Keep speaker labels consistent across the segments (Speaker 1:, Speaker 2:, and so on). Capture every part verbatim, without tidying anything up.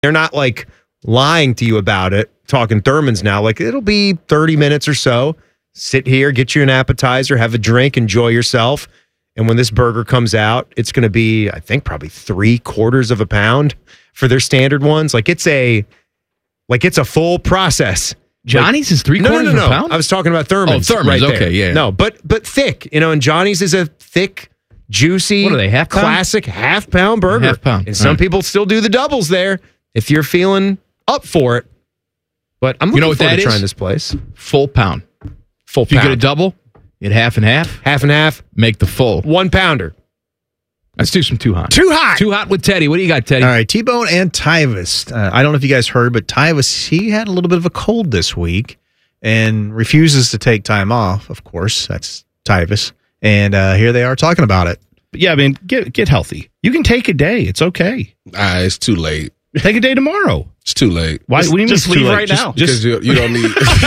Speaker 1: They're not like lying to you about it, talking Thurman's now. Like, it'll be thirty minutes or so. Sit here, get you an appetizer, have a drink, enjoy yourself. And when this burger comes out, it's going to be, I think, probably three quarters of a pound for their standard ones. Like, it's a, like it's a full process.
Speaker 2: Johnny's
Speaker 1: like,
Speaker 2: is three
Speaker 1: no,
Speaker 2: quarters
Speaker 1: no, no, no.
Speaker 2: of a pound?
Speaker 1: I was talking about Thurman's.
Speaker 2: Oh, Thurman's,
Speaker 1: right
Speaker 2: okay,
Speaker 1: there.
Speaker 2: yeah.
Speaker 1: No, but but thick, you know, and Johnny's is a thick, juicy,
Speaker 2: what are they, half pound?
Speaker 1: Classic half pound burger.
Speaker 2: Half pound.
Speaker 1: And some
Speaker 2: right.
Speaker 1: people still do the doubles there if you're feeling up for it. But I'm looking
Speaker 2: you know what
Speaker 1: forward
Speaker 2: that
Speaker 1: to
Speaker 2: is?
Speaker 1: trying this place.
Speaker 2: Full pound.
Speaker 1: Full
Speaker 2: If you
Speaker 1: pound.
Speaker 2: get a double, get half and half.
Speaker 1: Half and half.
Speaker 2: Make the full.
Speaker 1: One pounder.
Speaker 2: Let's do some too hot.
Speaker 3: Too hot.
Speaker 2: Too hot with Teddy. What do you got, Teddy?
Speaker 3: All right, T-Bone and Tyvis. Uh, I don't know if you guys heard, but Tyvis, he had a little bit of a cold this week and refuses to take time off, of course. That's Tyvis. And uh, here they are talking about it.
Speaker 4: But yeah, I mean, get get healthy. You can take a day. It's okay.
Speaker 5: Ah, it's too late.
Speaker 4: Take a day tomorrow.
Speaker 5: It's too late.
Speaker 4: Why?
Speaker 6: Just,
Speaker 4: what do you mean
Speaker 6: just
Speaker 4: it's too
Speaker 6: leave
Speaker 4: late?
Speaker 6: right
Speaker 4: just,
Speaker 6: now.
Speaker 5: Because
Speaker 4: Just,
Speaker 5: you, you don't need.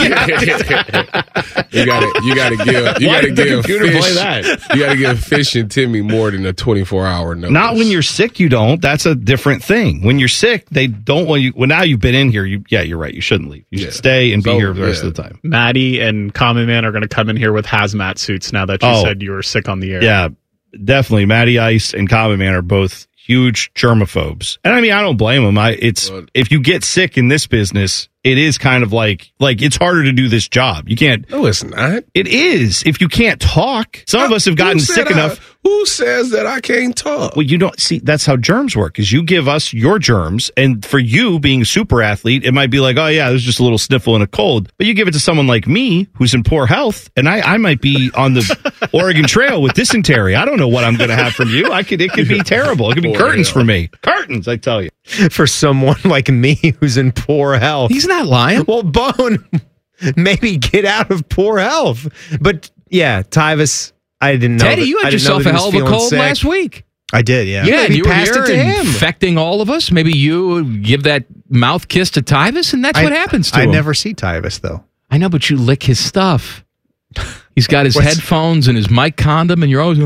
Speaker 5: you got to you got to give you
Speaker 4: Why
Speaker 5: got to
Speaker 4: did the
Speaker 5: give
Speaker 4: computer
Speaker 5: fish.
Speaker 4: play that?
Speaker 5: You got to give Fish and Timmy more than a twenty-four hour notice.
Speaker 4: not when you're sick. You don't. That's a different thing. When you're sick, they don't want you. Well, now you've been in here. You, yeah, you're right. You shouldn't leave. You
Speaker 5: Yeah.
Speaker 4: should stay and be
Speaker 5: So,
Speaker 4: here the rest
Speaker 5: yeah.
Speaker 4: of the time.
Speaker 6: Maddie and Common Man are going to come in here with hazmat suits now that you
Speaker 4: Oh.
Speaker 6: said you were sick on the air.
Speaker 4: Yeah, definitely. Matty Ice and Common Man are both huge germaphobes, and I mean, I don't blame them. I it's
Speaker 5: Well-
Speaker 4: if you get sick in this business, it is kind of like like it's harder to do this job. You can't.
Speaker 5: No, it's not.
Speaker 4: It is if you can't talk. Some of us have gotten
Speaker 5: Who said
Speaker 4: sick
Speaker 5: I-
Speaker 4: enough.
Speaker 5: Who says that I can't talk?
Speaker 4: Well, you don't see. That's how germs work. Is you give us your germs, and for you being a super athlete, it might be like, oh yeah, there's just a little sniffle and a cold. But you give it to someone like me, who's in poor health, and I, I might be on the Oregon Trail with dysentery. I don't know what I'm going to have from you. I could. It could be terrible. It could be
Speaker 5: Poor
Speaker 4: curtains
Speaker 5: hell.
Speaker 4: for me. Curtains, I tell you.
Speaker 1: For someone like me who's in poor health.
Speaker 2: He's not lying.
Speaker 1: Well, Bone, maybe get out of poor health. But yeah, Tyvis, I didn't know.
Speaker 2: Teddy,
Speaker 1: that-
Speaker 2: you
Speaker 1: I
Speaker 2: had
Speaker 1: didn't know
Speaker 2: yourself
Speaker 1: that
Speaker 2: a
Speaker 1: he was
Speaker 2: hell of a
Speaker 1: feeling
Speaker 2: cold
Speaker 1: sick.
Speaker 2: last week.
Speaker 3: I did, yeah.
Speaker 2: Yeah, and
Speaker 1: maybe
Speaker 2: you were
Speaker 1: passed
Speaker 2: here
Speaker 1: it to him.
Speaker 2: infecting all of us. Maybe you give that mouth kiss to Tyvis, and that's
Speaker 3: I,
Speaker 2: what happens to
Speaker 3: I
Speaker 2: him.
Speaker 3: never see Tyvis, though.
Speaker 2: I know, but you lick his stuff. He's got his
Speaker 3: What's-
Speaker 2: headphones and his mic condom, and you're always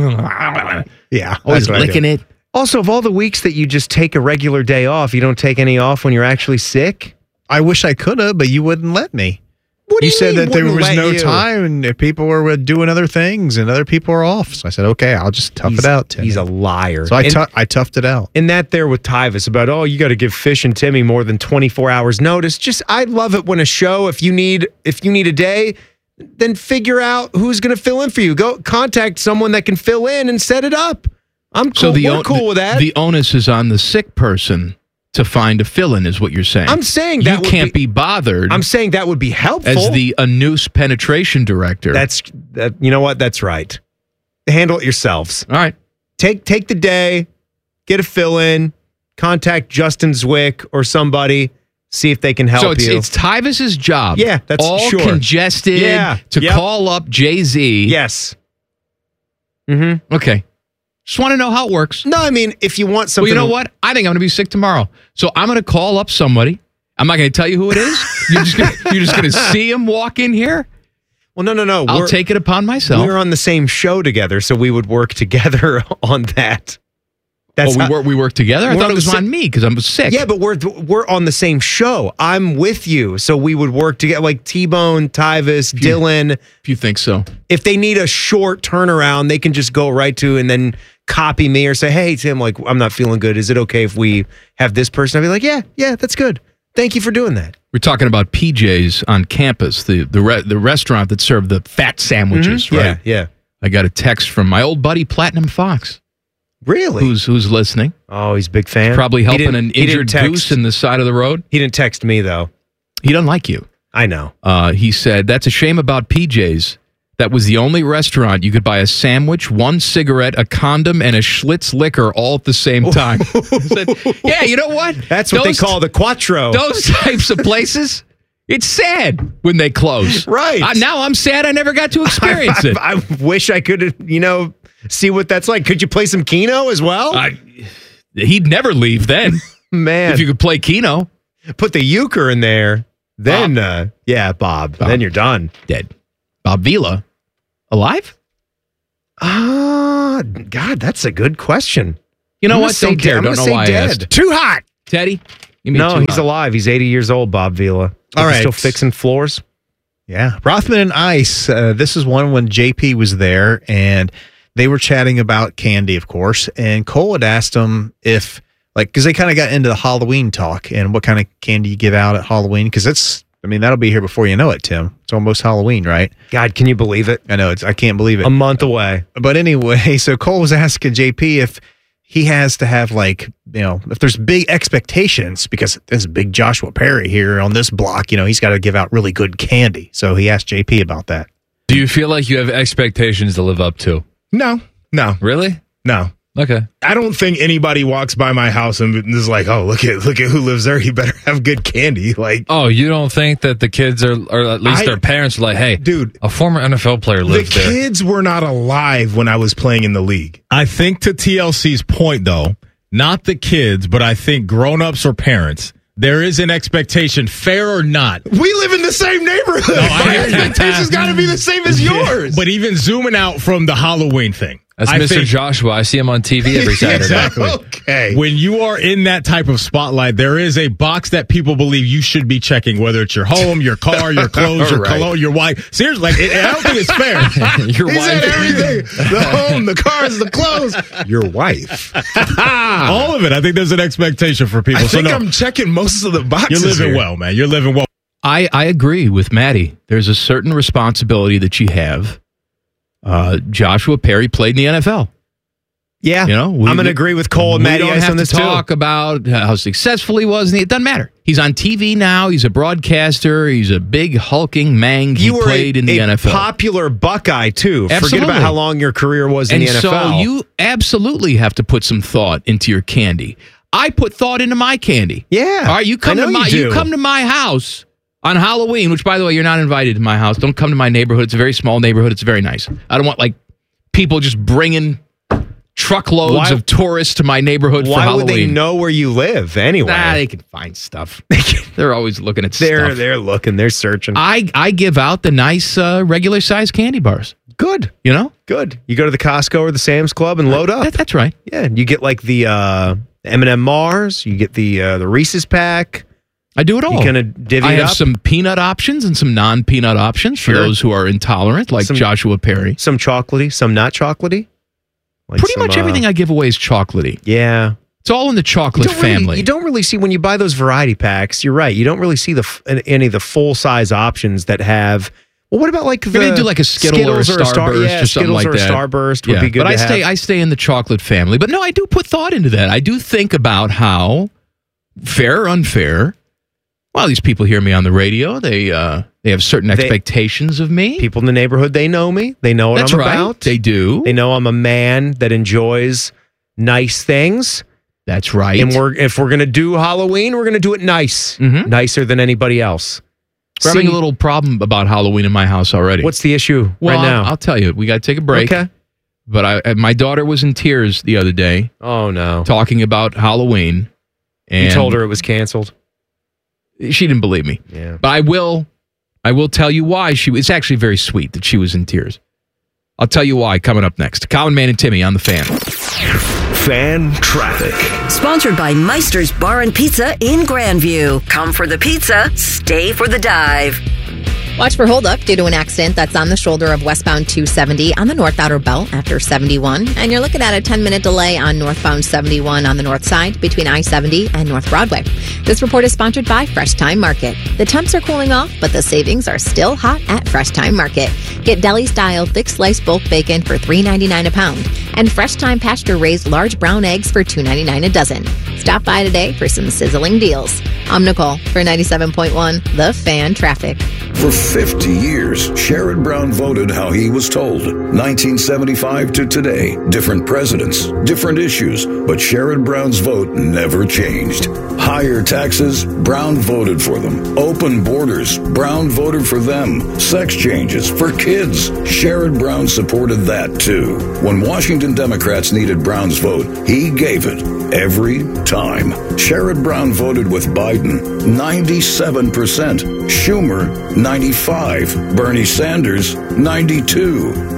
Speaker 3: Yeah.
Speaker 2: always
Speaker 3: that's what I
Speaker 2: licking
Speaker 3: do.
Speaker 2: it.
Speaker 1: Also, of all the weeks that you just take a regular day off, you don't take any off when you're actually sick?
Speaker 3: I wish I could have, but you wouldn't let me.
Speaker 1: What do
Speaker 3: You
Speaker 1: you
Speaker 3: said
Speaker 1: mean,
Speaker 3: that there
Speaker 1: wouldn't
Speaker 3: was
Speaker 1: let
Speaker 3: no
Speaker 1: you?
Speaker 3: time and if people were doing other things and other people are off. So I said, okay, I'll just tough
Speaker 1: He's,
Speaker 3: it out. Timmy.
Speaker 1: he's a liar.
Speaker 3: so I,
Speaker 1: And-
Speaker 3: tou- I toughed it out.
Speaker 1: And that there with Tyvis about, oh, you got to give Fish and Timmy more than twenty-four hours notice. Just, I love it when a show, if you need, if you need a day, then figure out who's going to fill in for you. Go contact someone that can fill in and set it up. I'm cool.
Speaker 2: So the,
Speaker 1: We're
Speaker 2: on-
Speaker 1: cool with that.
Speaker 2: the onus is on the sick person to find a fill-in, is what you're saying.
Speaker 1: I'm saying
Speaker 2: you
Speaker 1: that would
Speaker 2: can't
Speaker 1: be-
Speaker 2: be, bothered
Speaker 1: I'm saying that would be helpful.
Speaker 2: as the Anous penetration director.
Speaker 1: That's, that, you know what? That's right. Handle it yourselves.
Speaker 2: all right.
Speaker 1: Take take the day, get a fill in, contact Justin Zwick or somebody, see if they can help
Speaker 2: So it's,
Speaker 1: you.
Speaker 2: it's Tyvis's job.
Speaker 1: Yeah, that's-
Speaker 2: all
Speaker 1: sure.
Speaker 2: congested
Speaker 1: Yeah,
Speaker 2: to
Speaker 1: yep.
Speaker 2: call up Jay-Z.
Speaker 1: yes. Mm-hmm.
Speaker 2: Okay. Just want to know how it works.
Speaker 1: No, I mean, if you want
Speaker 2: Well,
Speaker 1: something.
Speaker 2: you know what? I think I'm going to be sick tomorrow. So I'm going to call up somebody. I'm not going to tell you who it is. You're just gonna, you're just going to see him walk in here.
Speaker 1: Well, no, no, no.
Speaker 2: I'll
Speaker 1: We're-
Speaker 2: take it upon myself.
Speaker 1: We're on the same show together, so we would work together on that. That's
Speaker 2: oh, we
Speaker 1: how-
Speaker 2: work, we work together? I
Speaker 1: We're
Speaker 2: thought
Speaker 1: on
Speaker 2: it was
Speaker 1: the sa-
Speaker 2: on me because I'm sick.
Speaker 1: Yeah, but we're we're on the same show. I'm with you, so we would work together. Like T-Bone, Tyvis, Dylan.
Speaker 2: If you think so.
Speaker 1: If they need a short turnaround, they can just go right to and then copy me or say, "Hey, Tim, like I'm not feeling good. Is it okay if we have this person?" I'd be like, "Yeah, yeah, that's good. Thank you for doing that."
Speaker 2: We're talking about P J's on campus, the the re- the restaurant that served the fat sandwiches, right?
Speaker 1: Yeah, yeah.
Speaker 2: I got a text from my old buddy Platinum Fox,
Speaker 1: Really?
Speaker 2: who's who's listening.
Speaker 1: Oh, he's a big fan.
Speaker 2: Probably
Speaker 1: He
Speaker 2: helping
Speaker 1: didn't-
Speaker 2: an
Speaker 1: he didn't
Speaker 2: injured
Speaker 1: text-
Speaker 2: goose in the side of the road.
Speaker 1: He didn't text me though.
Speaker 2: He doesn't like you.
Speaker 1: I know.
Speaker 2: Uh, he said, that's a shame about P J's. That was the only restaurant you could buy a sandwich, one cigarette, a condom, and a Schlitz liquor all at the same time. I said, yeah, you know what?
Speaker 1: That's what
Speaker 2: Those-
Speaker 1: they call the Quattro.
Speaker 2: Those types of places, it's sad when they close.
Speaker 1: Right.
Speaker 2: Uh, now I'm sad I never got to experience
Speaker 1: I,
Speaker 2: it.
Speaker 1: I, I wish I could, you know, see what that's like. Could you play some Keno as well?
Speaker 2: I, he'd never leave then
Speaker 1: Man,
Speaker 2: if you could play Keno.
Speaker 1: put the euchre in there, then uh, yeah, Bob,
Speaker 2: Bob.
Speaker 1: then you're done.
Speaker 2: Dead. Bob Vila, alive?
Speaker 1: Ah, God, that's a good question.
Speaker 2: You know
Speaker 1: I'm
Speaker 2: what?
Speaker 1: gonna say
Speaker 2: Don't care.
Speaker 1: dead. I'm
Speaker 2: Don't know
Speaker 1: gonna
Speaker 2: why
Speaker 1: say
Speaker 2: I
Speaker 1: dead.
Speaker 2: asked.
Speaker 3: Too hot.
Speaker 2: Teddy, You mean
Speaker 1: No,
Speaker 2: too
Speaker 1: he's
Speaker 2: hot.
Speaker 1: alive. He's eighty years old, Bob Vila.
Speaker 3: All
Speaker 1: He's
Speaker 3: right.
Speaker 1: still fixing floors.
Speaker 3: Yeah. Rothman and Ice. Uh, this is one when J P was there, and they were chatting about candy, of course. And Cole had asked him if, like, because they kind of got into the Halloween talk and what kind of candy you give out at Halloween. Because it's, I mean, that'll be here before you know it, Tim. It's almost Halloween, right?
Speaker 1: God, can you believe it?
Speaker 3: I know. It's, I can't believe it.
Speaker 1: A month away.
Speaker 3: But anyway, so Cole was asking J P if he has to have, like, you know, if there's big expectations, because there's big Joshua Perry here on this block, you know, he's got to give out really good candy. So he asked J P about that.
Speaker 7: Do you feel like you have expectations to live up to?
Speaker 8: No, no,
Speaker 7: Really?
Speaker 8: no.
Speaker 7: Okay.
Speaker 8: I don't think anybody walks by my house and is like, "Oh, look at look at who lives there. He better have good candy." Like,
Speaker 7: Oh, you don't think that the kids are, or at least
Speaker 8: I-
Speaker 7: their parents are like, hey,
Speaker 8: dude,
Speaker 7: a former N F L player
Speaker 8: the
Speaker 7: lived there.
Speaker 8: kids were not alive when I was playing in the league.
Speaker 9: I think to T L C's point, though, not the kids, but I think grown-ups or parents, there is an expectation, fair or not.
Speaker 8: We live in the same neighborhood.
Speaker 9: No, I
Speaker 8: My
Speaker 9: hear you.
Speaker 8: expectations got to be the same as yours.
Speaker 9: But even zooming out from the Halloween thing.
Speaker 7: That's
Speaker 9: I
Speaker 7: Mister
Speaker 9: think-
Speaker 7: Joshua. I see him on T V every Saturday.
Speaker 9: Exactly.
Speaker 8: Okay.
Speaker 9: When you are in that type of spotlight, there is a box that people believe you should be checking, whether it's your home, your car, your clothes, your
Speaker 8: Right.
Speaker 9: cologne, your wife. Seriously, like, it, I don't think it's fair.
Speaker 7: Your
Speaker 8: He
Speaker 7: wife.
Speaker 8: said everything: the home, the cars, the clothes. Your wife.
Speaker 9: All of it. I think there's an expectation for people.
Speaker 8: I
Speaker 9: so
Speaker 8: think
Speaker 9: no,
Speaker 8: I'm checking most of the boxes.
Speaker 9: you're living
Speaker 8: here.
Speaker 9: well, man. You're living well.
Speaker 2: I, I agree with Maddie. There's a certain responsibility that you have. Uh, Joshua Perry played in the N F L.
Speaker 1: Yeah.
Speaker 2: You know, we-
Speaker 1: I'm going to agree with Cole and
Speaker 2: we
Speaker 1: Matty
Speaker 2: don't
Speaker 1: Ice
Speaker 2: have
Speaker 1: on
Speaker 2: to
Speaker 1: this
Speaker 2: talk
Speaker 1: too.
Speaker 2: about how successful he was. It doesn't matter. He's on T V now. He's a broadcaster. He's a big hulking mang. He
Speaker 1: You were
Speaker 2: played
Speaker 1: a,
Speaker 2: in the
Speaker 1: a
Speaker 2: N F L.
Speaker 1: popular Buckeye too. Forget
Speaker 2: Absolutely.
Speaker 1: about how long your career was in
Speaker 2: and
Speaker 1: the N F L.
Speaker 2: so you absolutely have to put some thought into your candy. I put thought into my candy.
Speaker 1: Yeah.
Speaker 2: All right, you come
Speaker 1: I know
Speaker 2: to my
Speaker 1: you
Speaker 2: you,
Speaker 1: do.
Speaker 2: come to my house on Halloween, which by the way, you're not invited to my house. Don't come to my neighborhood. It's a very small neighborhood. It's very nice. I don't want like people just bringing truckloads
Speaker 1: Why-
Speaker 2: of tourists to my neighborhood for
Speaker 1: Why
Speaker 2: Halloween.
Speaker 1: would they know where you live anyway?
Speaker 2: Nah, they can find stuff. They're always looking at
Speaker 1: they're
Speaker 2: stuff.
Speaker 1: they're looking. They're searching.
Speaker 2: I, I give out the nice uh, regular size candy bars.
Speaker 1: Good.
Speaker 2: You know?
Speaker 1: Good. You go to the Costco or the Sam's Club and load up.
Speaker 2: That, that's right.
Speaker 1: Yeah, and you get like the uh, M and M Mars. You get the uh, the Reese's pack.
Speaker 2: I do it all.
Speaker 1: You kind of divvy
Speaker 2: I
Speaker 1: it
Speaker 2: have
Speaker 1: up.
Speaker 2: some peanut options and some non-peanut options
Speaker 1: Sure.
Speaker 2: for those who are intolerant, like
Speaker 1: Some-
Speaker 2: Joshua Perry.
Speaker 1: Some chocolatey, some not chocolatey. Like
Speaker 2: Pretty
Speaker 1: some,
Speaker 2: much
Speaker 1: uh,
Speaker 2: everything I give away is chocolatey.
Speaker 1: Yeah.
Speaker 2: It's all in the
Speaker 1: You
Speaker 2: chocolate
Speaker 1: don't really-
Speaker 2: family.
Speaker 1: you don't really see when you buy those variety packs. You're right. You don't really see the f- any of the full size options that have. Well, what about like the
Speaker 2: Maybe they do like a Skittle or a
Speaker 1: Star-
Speaker 2: Starburst
Speaker 1: yeah,
Speaker 2: or something
Speaker 1: Skittles
Speaker 2: like
Speaker 1: or a
Speaker 2: that.
Speaker 1: Starburst would
Speaker 2: Yeah,
Speaker 1: be good.
Speaker 2: but
Speaker 1: to
Speaker 2: I stay
Speaker 1: have.
Speaker 2: I stay in the chocolate family. But no, I do put thought into that. I do think about how fair or unfair. Well, these people hear me on the radio. They uh, they have certain expectations of me.
Speaker 1: People in the neighborhood, they know me. They know what
Speaker 2: That's
Speaker 1: I'm
Speaker 2: right.
Speaker 1: about.
Speaker 2: They do.
Speaker 1: They know I'm a man that enjoys nice things.
Speaker 2: That's right.
Speaker 1: And we're if we're gonna do Halloween, we're gonna do it nice,
Speaker 2: Mhm.
Speaker 1: nicer than anybody else.
Speaker 2: We're having
Speaker 1: See,
Speaker 2: a little problem about Halloween in my house already.
Speaker 1: What's the issue
Speaker 2: well,
Speaker 1: right now?
Speaker 2: I'll, I'll tell you. We got to take a break.
Speaker 1: Okay.
Speaker 2: But I, uh, my daughter was in tears the other day
Speaker 1: Oh no!
Speaker 2: talking about Halloween. And
Speaker 1: You told her it was canceled.
Speaker 2: she didn't believe me.
Speaker 1: Yeah.
Speaker 2: But I will, I will tell you why she. It's actually very sweet that she was in tears. I'll tell you why coming up next. Colin Man and Timmy on the Fan.
Speaker 10: Fan traffic.
Speaker 11: Sponsored by Meister's Bar and Pizza in Grandview. Come for the pizza, stay for the dive.
Speaker 12: Watch for holdup due to an accident that's on the shoulder of westbound two seventy on the North Outer Belt after seventy-one. And you're looking at a ten-minute delay on northbound seventy-one on the north side between I seventy and North Broadway. This report is sponsored by Fresh Time Market. The temps are cooling off, but the savings are still hot at Fresh Time Market. Get deli-style thick sliced bulk bacon for three ninety-nine a pound and Fresh Time pasture-raised large brown eggs for two ninety-nine a dozen. Stop by today for some sizzling deals. I'm Nicole for ninety-seven point one The Fan Traffic.
Speaker 10: For fifty years, Sherrod Brown voted how he was told. nineteen seventy-five to today, different presidents, different issues, but Sherrod Brown's vote never changed. Higher taxes, Brown voted for them. Open borders, Brown voted for them. Sex changes for kids, Sherrod Brown supported that too. When Washington Democrats needed Brown's vote, he gave it every time. Sherrod Brown voted with Biden, ninety-seven percent. Schumer, ninety-five. Bernie Sanders, ninety-two.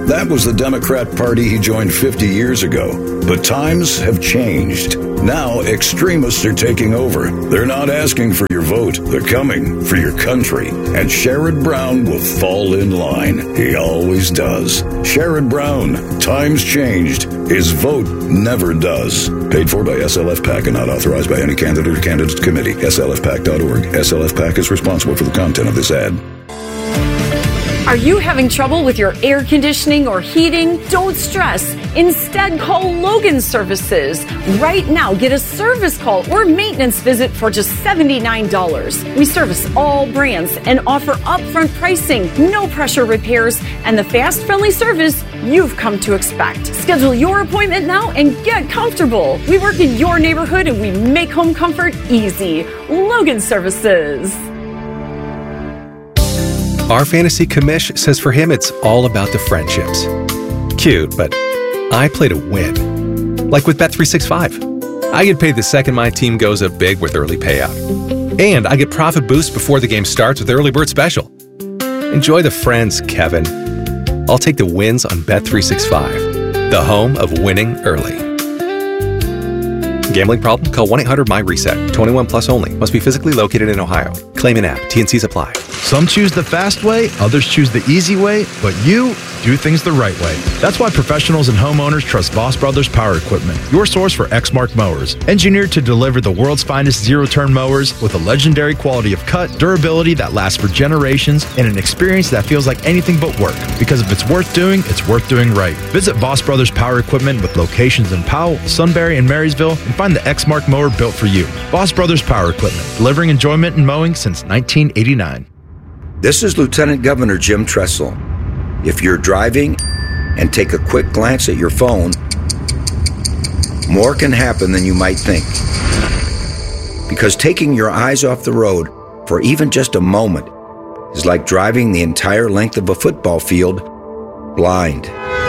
Speaker 10: That was the Democrat Party he joined fifty years ago. But times have changed. Now extremists are taking over. They're not asking for your vote. They're coming for your country. And Sherrod Brown will fall in line. He always does. Sherrod Brown. Times changed. His vote never does. Paid for by S L F PAC and not authorized by any candidate or candidates committee. S L F PAC dot org. S L F PAC is responsible for the content of this ad.
Speaker 13: Are you having trouble with your air conditioning or heating? Don't stress. Instead, call Logan Services. Right now, get a service call or maintenance visit for just seventy-nine dollars. We service all brands and offer upfront pricing, no pressure repairs, and the fast, friendly service you've come to expect. Schedule your appointment now and get comfortable. We work in your neighborhood and we make home comfort easy. Logan Services.
Speaker 14: Our fantasy commish says for him it's all about the friendships. Cute, but I play to win. Like with Bet three sixty-five. I get paid the second my team goes up big with early payout. And I get profit boost before the game starts with Early Bird Special. Enjoy the friends, Kevin. I'll take the wins on Bet three sixty-five, the home of winning early. Gambling problem? Call one eight hundred M Y reset. twenty-one plus only. Must be physically located in Ohio. Claim in app. T and Cs apply.
Speaker 15: Some choose the fast way, others choose the easy way, but you do things the right way. That's why professionals and homeowners trust Voss Brothers Power Equipment, your source for Exmark mowers. Engineered to deliver the world's finest zero-turn mowers with a legendary quality of cut, durability that lasts for generations, and an experience that feels like anything but work. Because if it's worth doing, it's worth doing right. Visit Voss Brothers Power Equipment with locations in Powell, Sunbury, and Marysville, and find the Exmark mower built for you. Voss Brothers Power Equipment, delivering enjoyment in mowing since nineteen eighty-nine.
Speaker 16: This is Lieutenant Governor Jim Tressel. If you're driving and take a quick glance at your phone, more can happen than you might think. Because taking your eyes off the road for even just a moment is like driving the entire length of a football field blind.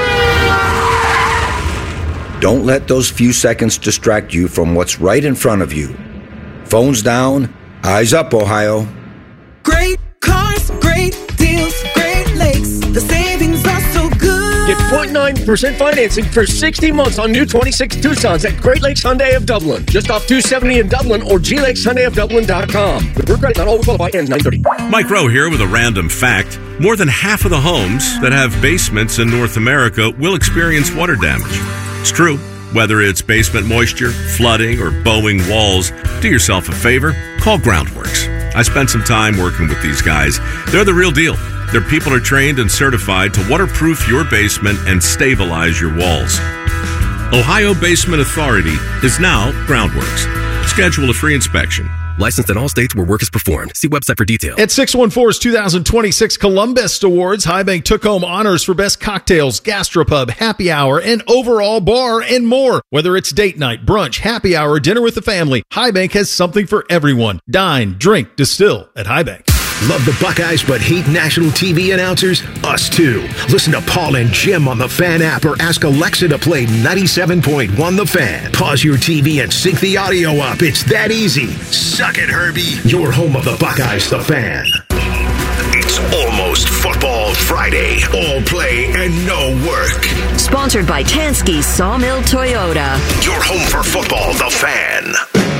Speaker 16: Don't let those few seconds distract you from what's right in front of you. Phones down, eyes up, Ohio.
Speaker 17: Great cars, great deals, Great Lakes. The savings are so good.
Speaker 18: Get zero point nine percent financing for sixty months on new twenty-six Tucsons at Great Lakes Hyundai of Dublin. Just off two seventy in Dublin or G Lakes Hyundai of Dublin dot com. With credit not all qualify ends nine thirty.
Speaker 19: Mike Rowe here with a random fact. More than half of the homes that have basements in North America will experience water damage. It's true. Whether it's basement moisture, flooding, or bowing walls, do yourself a favor, call Groundworks. I spent some time working with these guys. They're the real deal. Their people are trained and certified to waterproof your basement and stabilize your walls. Ohio Basement Authority is now Groundworks. Schedule a free inspection.
Speaker 20: Licensed in all states where work is performed. See website for details.
Speaker 21: At six one four's two thousand twenty-six Columbus Awards, High Bank took home honors for best cocktails, gastropub, happy hour, and overall bar and more. Whether it's date night, brunch, happy hour, dinner with the family, High Bank has something for everyone. Dine, drink, distill at High Bank.
Speaker 22: Love the Buckeyes but hate national T V announcers? Us too. Listen to Paul and Jim on the Fan app or ask Alexa to play ninety-seven point one The Fan. Pause your T V and sync the audio up. It's that easy. Suck it, Herbie. Your home of the Buckeyes, The Fan. It's almost Football Friday. All play and no work.
Speaker 11: Sponsored by Tansky Sawmill Toyota.
Speaker 22: Your home for football, The Fan.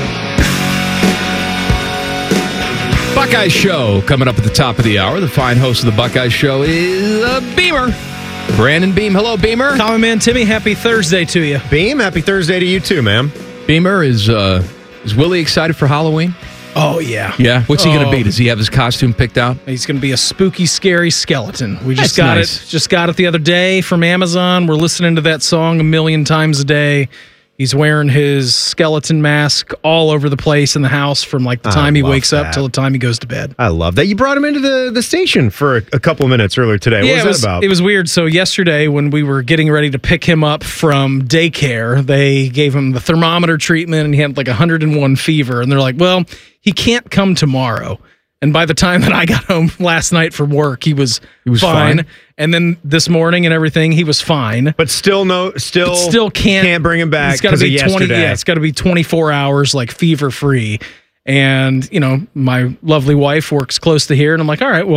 Speaker 2: Buckeyes Show coming up at the top of the hour. The fine host of the Buckeyes Show is uh, Beamer. Brandon Beam. Hello, Beamer.
Speaker 23: Common Man Timmy, happy Thursday to you.
Speaker 1: Beam, happy Thursday to you too, man.
Speaker 2: Beamer, is uh, is Willie excited for Halloween?
Speaker 23: Oh, yeah.
Speaker 2: Yeah? What's he
Speaker 23: oh.
Speaker 2: going to be? Does he have his costume picked out?
Speaker 23: He's going to be a spooky, scary skeleton. We just
Speaker 2: That's
Speaker 23: got
Speaker 2: nice.
Speaker 23: it. Just got it the other day from Amazon. We're listening to that song a million times a day. He's wearing his skeleton mask all over the place in the house from like the time
Speaker 1: I
Speaker 23: he
Speaker 1: love
Speaker 23: wakes
Speaker 1: that.
Speaker 23: up till the time he goes to bed.
Speaker 1: I love that. You brought him into the, the station for a, a couple of minutes earlier today.
Speaker 23: Yeah,
Speaker 1: what was,
Speaker 23: it was
Speaker 1: that about?
Speaker 23: It was weird. So yesterday when we were getting ready to pick him up from daycare, they gave him the thermometer treatment and he had like one hundred one fever. And they're like, well, he can't come tomorrow. And by the time that I got home last night from work, he was,
Speaker 2: he was
Speaker 23: fine.
Speaker 2: fine.
Speaker 23: And then this morning and everything, he was fine.
Speaker 1: But still no, still,
Speaker 23: but still can't,
Speaker 1: can't bring him back.
Speaker 23: It's got to be
Speaker 1: of
Speaker 23: twenty.
Speaker 1: yesterday.
Speaker 23: Yeah, it's got to be twenty-four hours, like fever free. And you know, my lovely wife works close to here, and I'm like, all right, well,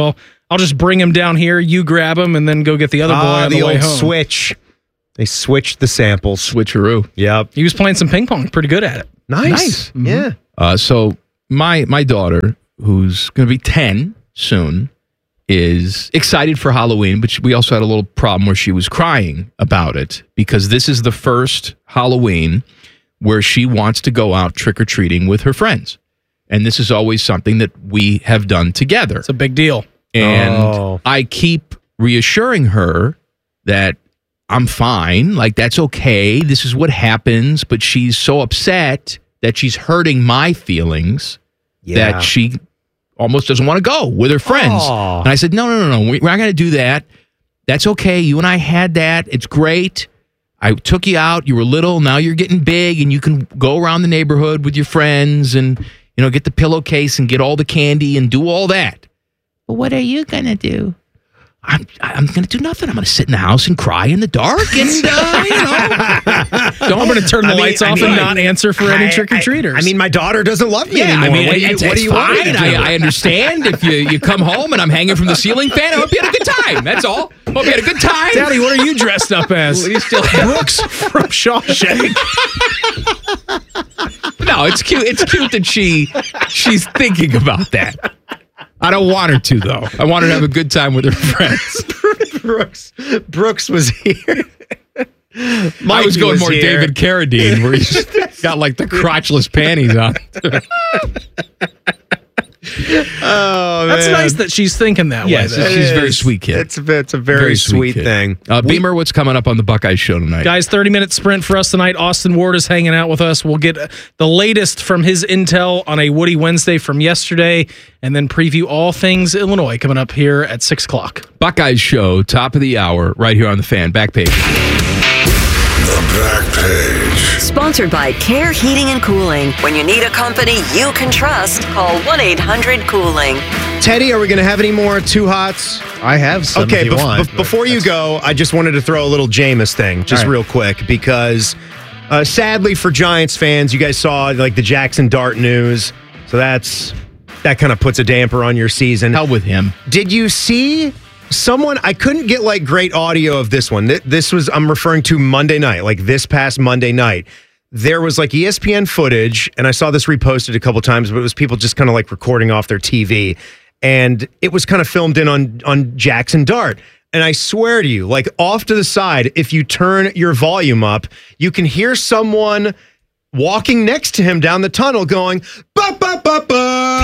Speaker 23: I'll just bring him down here. You grab him, and then go get the other boy
Speaker 1: Ah,
Speaker 23: on the,
Speaker 1: the
Speaker 23: way
Speaker 1: old
Speaker 23: home.
Speaker 1: switch. They switched the samples.
Speaker 2: Switcheroo.
Speaker 1: Yep.
Speaker 23: He was playing some ping pong. Pretty good at it.
Speaker 1: Nice.
Speaker 2: Nice.
Speaker 1: Yeah.
Speaker 2: Uh, so my my daughter, who's going to be ten soon, is excited for Halloween, but she, we also had a little problem where she was crying about it because this is the first Halloween where she wants to go out trick-or-treating with her friends. And this is always something that we have done together.
Speaker 23: It's a big deal.
Speaker 2: And
Speaker 1: Oh.
Speaker 2: I keep reassuring her that I'm fine. Like, that's okay. This is what happens. But she's so upset that she's hurting my feelings
Speaker 1: Yeah.
Speaker 2: that she almost doesn't want to go with her friends.
Speaker 1: Aw.
Speaker 2: And I said, no, no, no, no. We're not going to do that. That's okay. You and I had that. It's great. I took you out. You were little. Now you're getting big, and you can go around the neighborhood with your friends and, you know, get the pillowcase and get all the candy and do all that. But what are you going to do? I'm I'm going to do nothing. I'm going to sit in the house and cry in the dark and, uh, you know.
Speaker 23: Don't, I'm going to turn the
Speaker 1: I mean-
Speaker 23: lights
Speaker 1: I
Speaker 23: off
Speaker 1: mean,
Speaker 23: and not answer for any
Speaker 1: I-
Speaker 23: trick-or-treaters.
Speaker 1: I, I mean, my daughter doesn't love me
Speaker 2: Yeah,
Speaker 1: anymore.
Speaker 2: I mean,
Speaker 1: what do you,
Speaker 2: it's,
Speaker 1: what
Speaker 2: it's
Speaker 1: do you want me
Speaker 2: fine.
Speaker 1: to do?
Speaker 2: I, I understand if you, you come home and I'm hanging from the ceiling fan. I hope you had a good time. That's all. Hope you had a good time.
Speaker 23: Daddy, what are you dressed up as?
Speaker 2: Well, you still
Speaker 23: Brooks from Shawshank.
Speaker 2: No, it's cute. It's cute that she she's thinking about that. I don't want her to, though. I want her to have a good time with her friends.
Speaker 1: Brooks, Brooks was here.
Speaker 2: I
Speaker 1: Mikey
Speaker 2: was going
Speaker 1: was
Speaker 2: more
Speaker 1: here.
Speaker 2: David Carradine, where he's got like the crotchless panties on.
Speaker 1: Oh,
Speaker 23: That's
Speaker 1: man.
Speaker 23: nice that she's thinking that
Speaker 2: Yes,
Speaker 23: way. though.
Speaker 2: she's a very
Speaker 1: is.
Speaker 2: sweet kid.
Speaker 1: It's a, it's a very, sweet,
Speaker 2: kid.
Speaker 1: thing.
Speaker 2: Uh, Beamer, what's coming up on the Buckeyes show tonight?
Speaker 23: Guys, thirty-minute sprint for us tonight. Austin Ward is hanging out with us. We'll get the latest from his intel on a Woody Wednesday from yesterday, and then preview all things Illinois coming up here at six o'clock.
Speaker 2: Buckeyes show, top of the hour, right here on the Fan. Back page.
Speaker 10: The back page.
Speaker 11: Sponsored by Care Heating and Cooling. When you need a company you can trust, call one eight hundred cooling.
Speaker 1: Teddy, are we going to have any more Two Hots?
Speaker 3: I have some
Speaker 1: Okay,
Speaker 3: if you
Speaker 1: bef-
Speaker 3: want.
Speaker 1: bef- before you go, I just wanted to throw a little Jameis thing, just
Speaker 3: All right.
Speaker 1: real quick, because uh, sadly for Giants fans, you guys saw like the Jackson Dart news, so that's that kind of puts a damper on your season.
Speaker 2: Hell with him.
Speaker 1: Did you see someone? I couldn't get like great audio of this one. Th- This was I'm referring to Monday night, like this past Monday night. There was like E S P N footage, and I saw this reposted a couple times, but it was people just kind of like recording off their T V. And it was kind of filmed in on on Jackson Dart. And I swear to you, like off to the side, if you turn your volume up, you can hear someone walking next to him down the tunnel going, ba ba ba ba,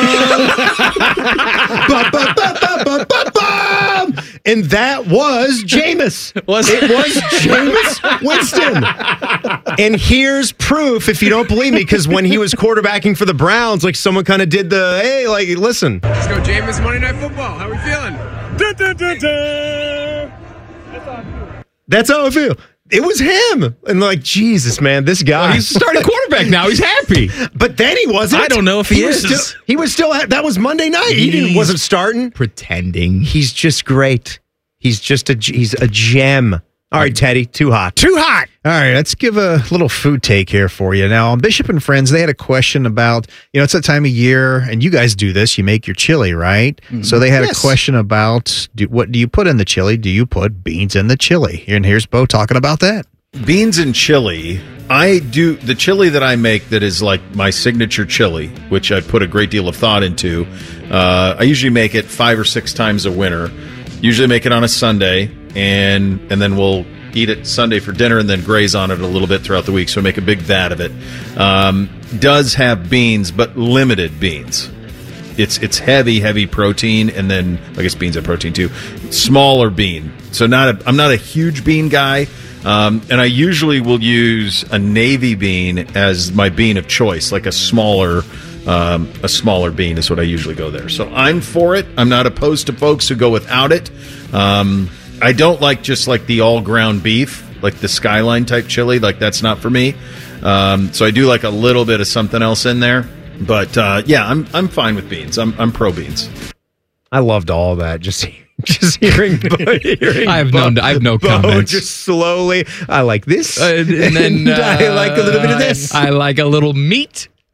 Speaker 1: ba ba ba ba ba ba ba, and that was Jameis.
Speaker 23: Was
Speaker 1: it was Jameis Winston? And here's proof, if you don't believe me, because when he was quarterbacking for the Browns, like someone kind of did the hey, like listen.
Speaker 4: Let's go, Jameis. Monday Night Football. How we feeling? Da, da, da, da.
Speaker 1: That's how I feel. It was him. And like, Jesus, man, this guy.
Speaker 2: Well, he's starting quarterback now. He's happy.
Speaker 1: But then he wasn't.
Speaker 23: I don't know if he
Speaker 1: was
Speaker 23: is.
Speaker 1: Still, he was still, that was Monday night. He didn't,
Speaker 2: He's
Speaker 1: wasn't starting.
Speaker 2: Pretending.
Speaker 1: He's just great. He's just a, he's a gem. All right, Teddy, too hot.
Speaker 3: Too hot. All right, let's give a little food take here for you. Now, on Bishop and Friends, they had a question about, you know, it's that time of year, and you guys do this. You make your chili, right? Mm-hmm. So they had yes. a question about do, what do you put in the chili? Do you put beans in the chili? And here's Bo talking about that.
Speaker 21: Beans and chili. I do the chili that I make that is like my signature chili, which I put a great deal of thought into. Uh, I usually make it five or six times a winter. Usually make it on a Sunday, and and then we'll eat it Sunday for dinner and then graze on it a little bit throughout the week. So I make a big vat of it. Um, does have beans, but limited beans. It's it's heavy, heavy protein, and then I guess beans have protein too. Smaller bean. So not a, I'm not a huge bean guy. Um, and I usually will use a navy bean as my bean of choice, like a smaller, um, a smaller bean is what I usually go there. So I'm for it. I'm not opposed to folks who go without it. Um, I don't like just like the all ground beef, like the Skyline type chili. Like that's not for me. Um, so I do like a little bit of something else in there. But uh, yeah, I'm I'm fine with beans. I'm I'm pro beans.
Speaker 1: I loved all that. Just. Just hearing, Bo, hearing
Speaker 2: I have
Speaker 1: Bo,
Speaker 2: no, I have no
Speaker 1: Bo
Speaker 2: comments.
Speaker 1: Just slowly, I like this,
Speaker 2: uh, and then
Speaker 1: and I
Speaker 2: uh,
Speaker 1: like a little bit of this.
Speaker 2: I like a little meat.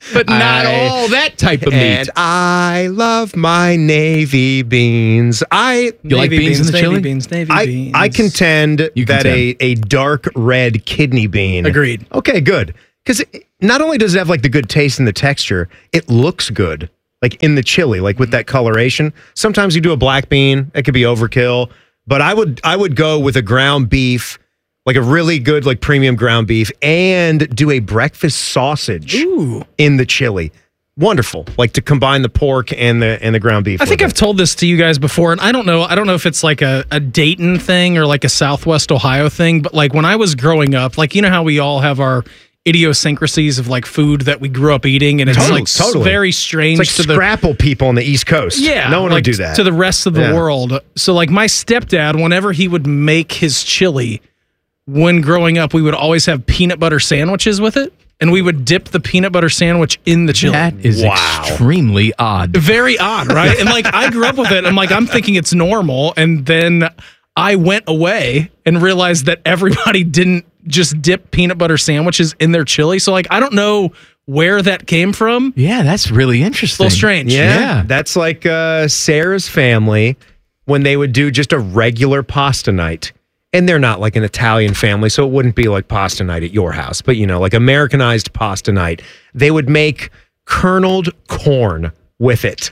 Speaker 2: But not
Speaker 1: I-
Speaker 2: all that type of meat.
Speaker 1: And I love my navy beans. I
Speaker 2: You like
Speaker 23: Navy
Speaker 2: beans in the
Speaker 23: navy
Speaker 2: chili?
Speaker 23: beans, navy
Speaker 1: I,
Speaker 23: beans.
Speaker 1: I contend
Speaker 2: You
Speaker 1: that
Speaker 2: contend.
Speaker 1: a, a dark red kidney bean.
Speaker 23: Agreed.
Speaker 1: Okay, good. Because not only does it have like the good taste and the texture, it looks good. Like in the chili, like with that coloration. Sometimes you do a black bean, it could be overkill. But I would I would go with a ground beef, like a really good like premium ground beef, and do a breakfast sausage
Speaker 23: Ooh.
Speaker 1: in the chili. Wonderful. Like to combine the pork and the and the ground beef.
Speaker 23: I think
Speaker 1: with
Speaker 23: I've told this to you guys before, and I don't know. I don't know if it's like a, a Dayton thing or like a Southwest Ohio thing, but like when I was growing up, like you know how we all have our idiosyncrasies of like food that we grew up eating, and it's
Speaker 1: Totally,
Speaker 23: like s-
Speaker 1: totally.
Speaker 23: very strange
Speaker 1: It's
Speaker 23: to
Speaker 1: like
Speaker 23: the
Speaker 1: scrapple people on the East Coast.
Speaker 23: yeah,
Speaker 1: no one
Speaker 23: like
Speaker 1: would do that
Speaker 23: to the rest of the
Speaker 1: Yeah.
Speaker 23: world. So like my stepdad, whenever he would make his chili, when growing up, we would always have peanut butter sandwiches with it, and we would dip the peanut butter sandwich in the chili.
Speaker 2: That is extremely odd.
Speaker 23: Very odd, right? And like I grew up with it. I'm like, I'm thinking it's normal. And then I went away and realized that everybody didn't just dip peanut butter sandwiches in their chili. So like I don't know where that came from.
Speaker 2: Yeah, that's really interesting.
Speaker 23: A little strange.
Speaker 1: Yeah,
Speaker 2: Yeah.
Speaker 1: that's like uh, Sarah's family when they would do just a regular pasta night. And they're not like an Italian family, so it wouldn't be like pasta night at your house. But, you know, like Americanized pasta night. They would make kerneled corn with it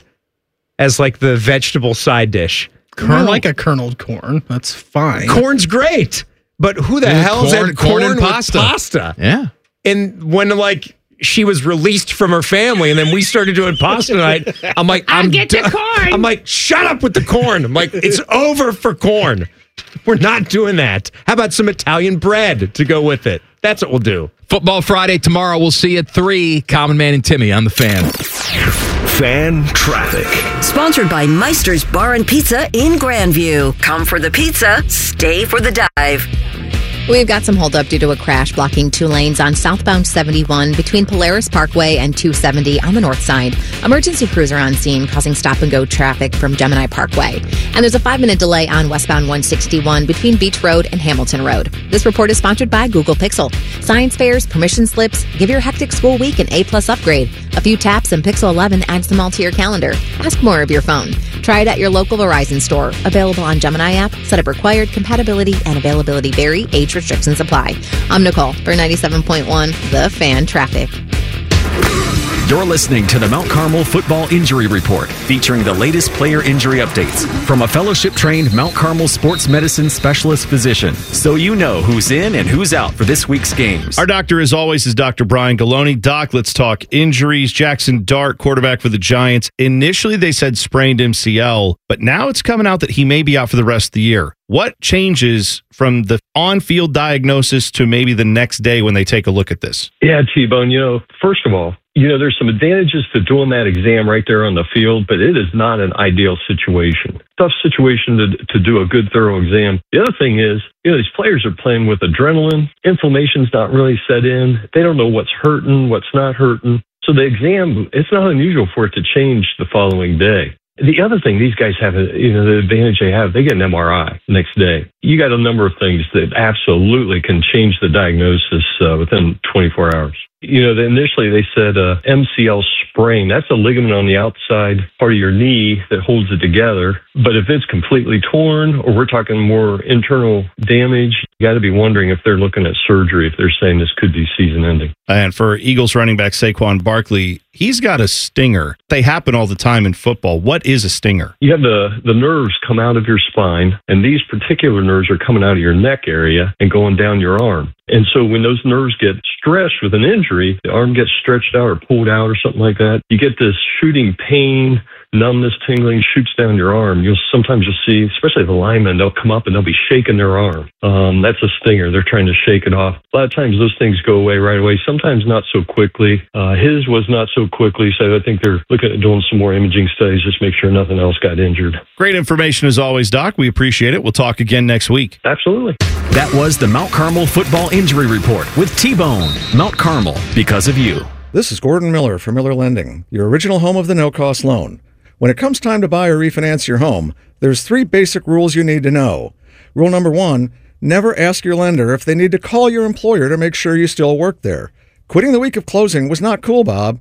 Speaker 1: as like the vegetable side dish.
Speaker 23: I like a kerneled corn. That's fine.
Speaker 1: Corn's great. But who the
Speaker 2: Yeah,
Speaker 1: hell's
Speaker 2: corn-
Speaker 1: had corn,
Speaker 2: corn and
Speaker 1: with
Speaker 2: pasta.
Speaker 1: pasta?
Speaker 2: Yeah.
Speaker 1: And when like she was released from her family, and then we started doing pasta night, I'm like, I'm
Speaker 2: get the
Speaker 1: do-
Speaker 2: corn.
Speaker 1: I'm like, shut up with the corn. I'm like, it's over for corn. We're not doing that. How about some Italian bread to go with it? That's what we'll do.
Speaker 2: Football Friday tomorrow. We'll see you at three. Common Man and Timmy on the Fan.
Speaker 22: Fan traffic.
Speaker 11: Sponsored by Meister's Bar and Pizza in Grandview. Come for the pizza, stay for the dive.
Speaker 12: We've got some holdup due to a crash blocking two lanes on southbound seventy-one between Polaris Parkway and two seventy on the north side. Emergency crews are on scene, causing stop-and-go traffic from Gemini Parkway. And there's a five-minute delay on westbound one sixty-one between Beach Road and Hamilton Road. This report is sponsored by Google Pixel. Science fairs, permission slips, give your hectic school week an A-plus upgrade. A few taps and Pixel eleven adds them all to your calendar. Ask more of your phone. Try it at your local Verizon store. Available on Gemini app. Setup required. Compatibility and availability vary. Age restrictions apply. I'm Nicole for ninety-seven point one The Fan Traffic.
Speaker 5: You're listening to the Mount Carmel Football Injury Report, featuring the latest player injury updates from a fellowship-trained Mount Carmel sports medicine specialist physician, so you know who's in and who's out for this week's games.
Speaker 21: Our doctor, as always, is Doctor Brian Galoni. Doc, let's talk injuries. Jackson Dart, quarterback for the Giants. Initially, they said sprained M C L, but now it's coming out that he may be out for the rest of the year. What changes from the on-field diagnosis to maybe the next day when they take a look at this?
Speaker 6: Yeah, T-Bone, you know, first of all, you know, there's some advantages to doing that exam right there on the field, but it is not an ideal situation. Tough situation to, to do a good, thorough exam. The other thing is, you know, these players are playing with adrenaline. Inflammation's not really set in. They don't know what's hurting, what's not hurting. So the exam, it's not unusual for it to change the following day. The other thing, these guys have, a, you know, the advantage they have, they get an M R I next day. You got a number of things that absolutely can change the diagnosis uh, within twenty-four hours. You know, initially they said uh, M C L sprain. That's a ligament on the outside part of your knee that holds it together. But if it's completely torn, or we're talking more internal damage, you got to be wondering if they're looking at surgery, if they're saying this could be season ending.
Speaker 21: And for Eagles running back Saquon Barkley, he's got a stinger. They happen all the time in football. What is a stinger?
Speaker 6: You have the, the nerves come out of your spine, and these particular nerves are coming out of your neck area and going down your arm. And so when those nerves get stretched with an injury, the arm gets stretched out or pulled out or something like that, you get this shooting pain, numbness, tingling, shoots down your arm. You'll sometimes you'll see, especially the linemen, they'll come up and they'll be shaking their arm. Um, that's a stinger. They're trying to shake it off. A lot of times those things go away right away. Sometimes not so quickly. Uh, his was not so quickly, so I think they're looking at doing some more imaging studies just to make sure nothing else got injured.
Speaker 21: Great information as always, Doc. We appreciate it. We'll talk again next week.
Speaker 6: Absolutely.
Speaker 5: That was the Mount Carmel Football Injury Report with T-Bone. Mount Carmel, because of you.
Speaker 7: This is Gordon Miller from Miller Lending, your original home of the no-cost loan. When it comes time to buy or refinance your home, there's three basic rules you need to know. Rule number one, never ask your lender if they need to call your employer to make sure you still work there. Quitting the week of closing was not cool, Bob.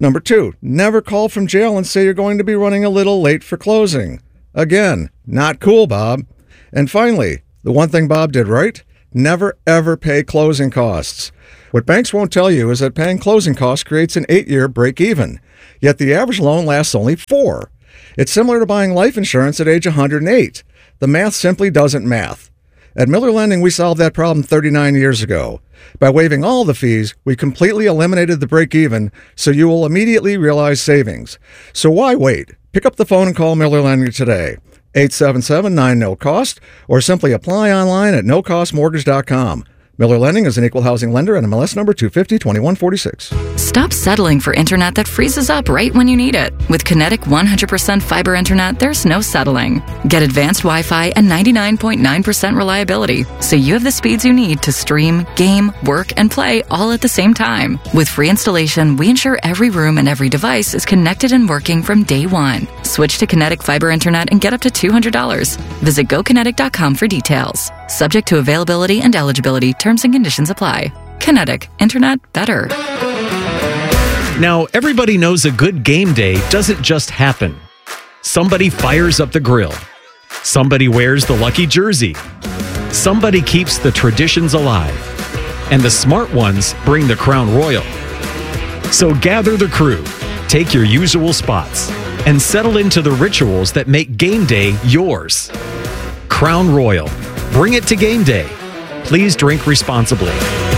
Speaker 7: Number two, never call from jail and say you're going to be running a little late for closing. Again, not cool, Bob. And finally, the one thing Bob did right, never ever pay closing costs. What banks won't tell you is that paying closing costs creates an eight-year break-even, yet the average loan lasts only four. It's similar to buying life insurance at age one hundred eight. The math simply doesn't math. At Miller Lending, we solved that problem thirty-nine years ago. By waiving all the fees, we completely eliminated the break-even, so you will immediately realize savings. So why wait? Pick up the phone and call Miller Lending today. eight seven seven, nine, N O, C O S T, or simply apply online at no cost mortgage dot com. Miller Lending is an equal housing lender and M L S number two fifty, twenty-one forty-six.
Speaker 8: Stop settling for internet that freezes up right when you need it. With Kinetic one hundred percent fiber internet, there's no settling. Get advanced Wi-Fi and ninety-nine point nine percent reliability, so you have the speeds you need to stream, game, work, and play all at the same time. With free installation, we ensure every room and every device is connected and working from day one. Switch to Kinetic fiber internet and get up to two hundred dollars. Visit go kinetic dot com for details. Subject to availability and eligibility, terms and conditions apply. Kinetic, internet better.
Speaker 5: Now, everybody knows a good game day doesn't just happen. Somebody fires up the grill. Somebody wears the lucky jersey. Somebody keeps the traditions alive. And the smart ones bring the Crown Royal. So gather the crew, take your usual spots, and settle into the rituals that make game day yours. Crown Royal. Bring it to game day. Please drink responsibly.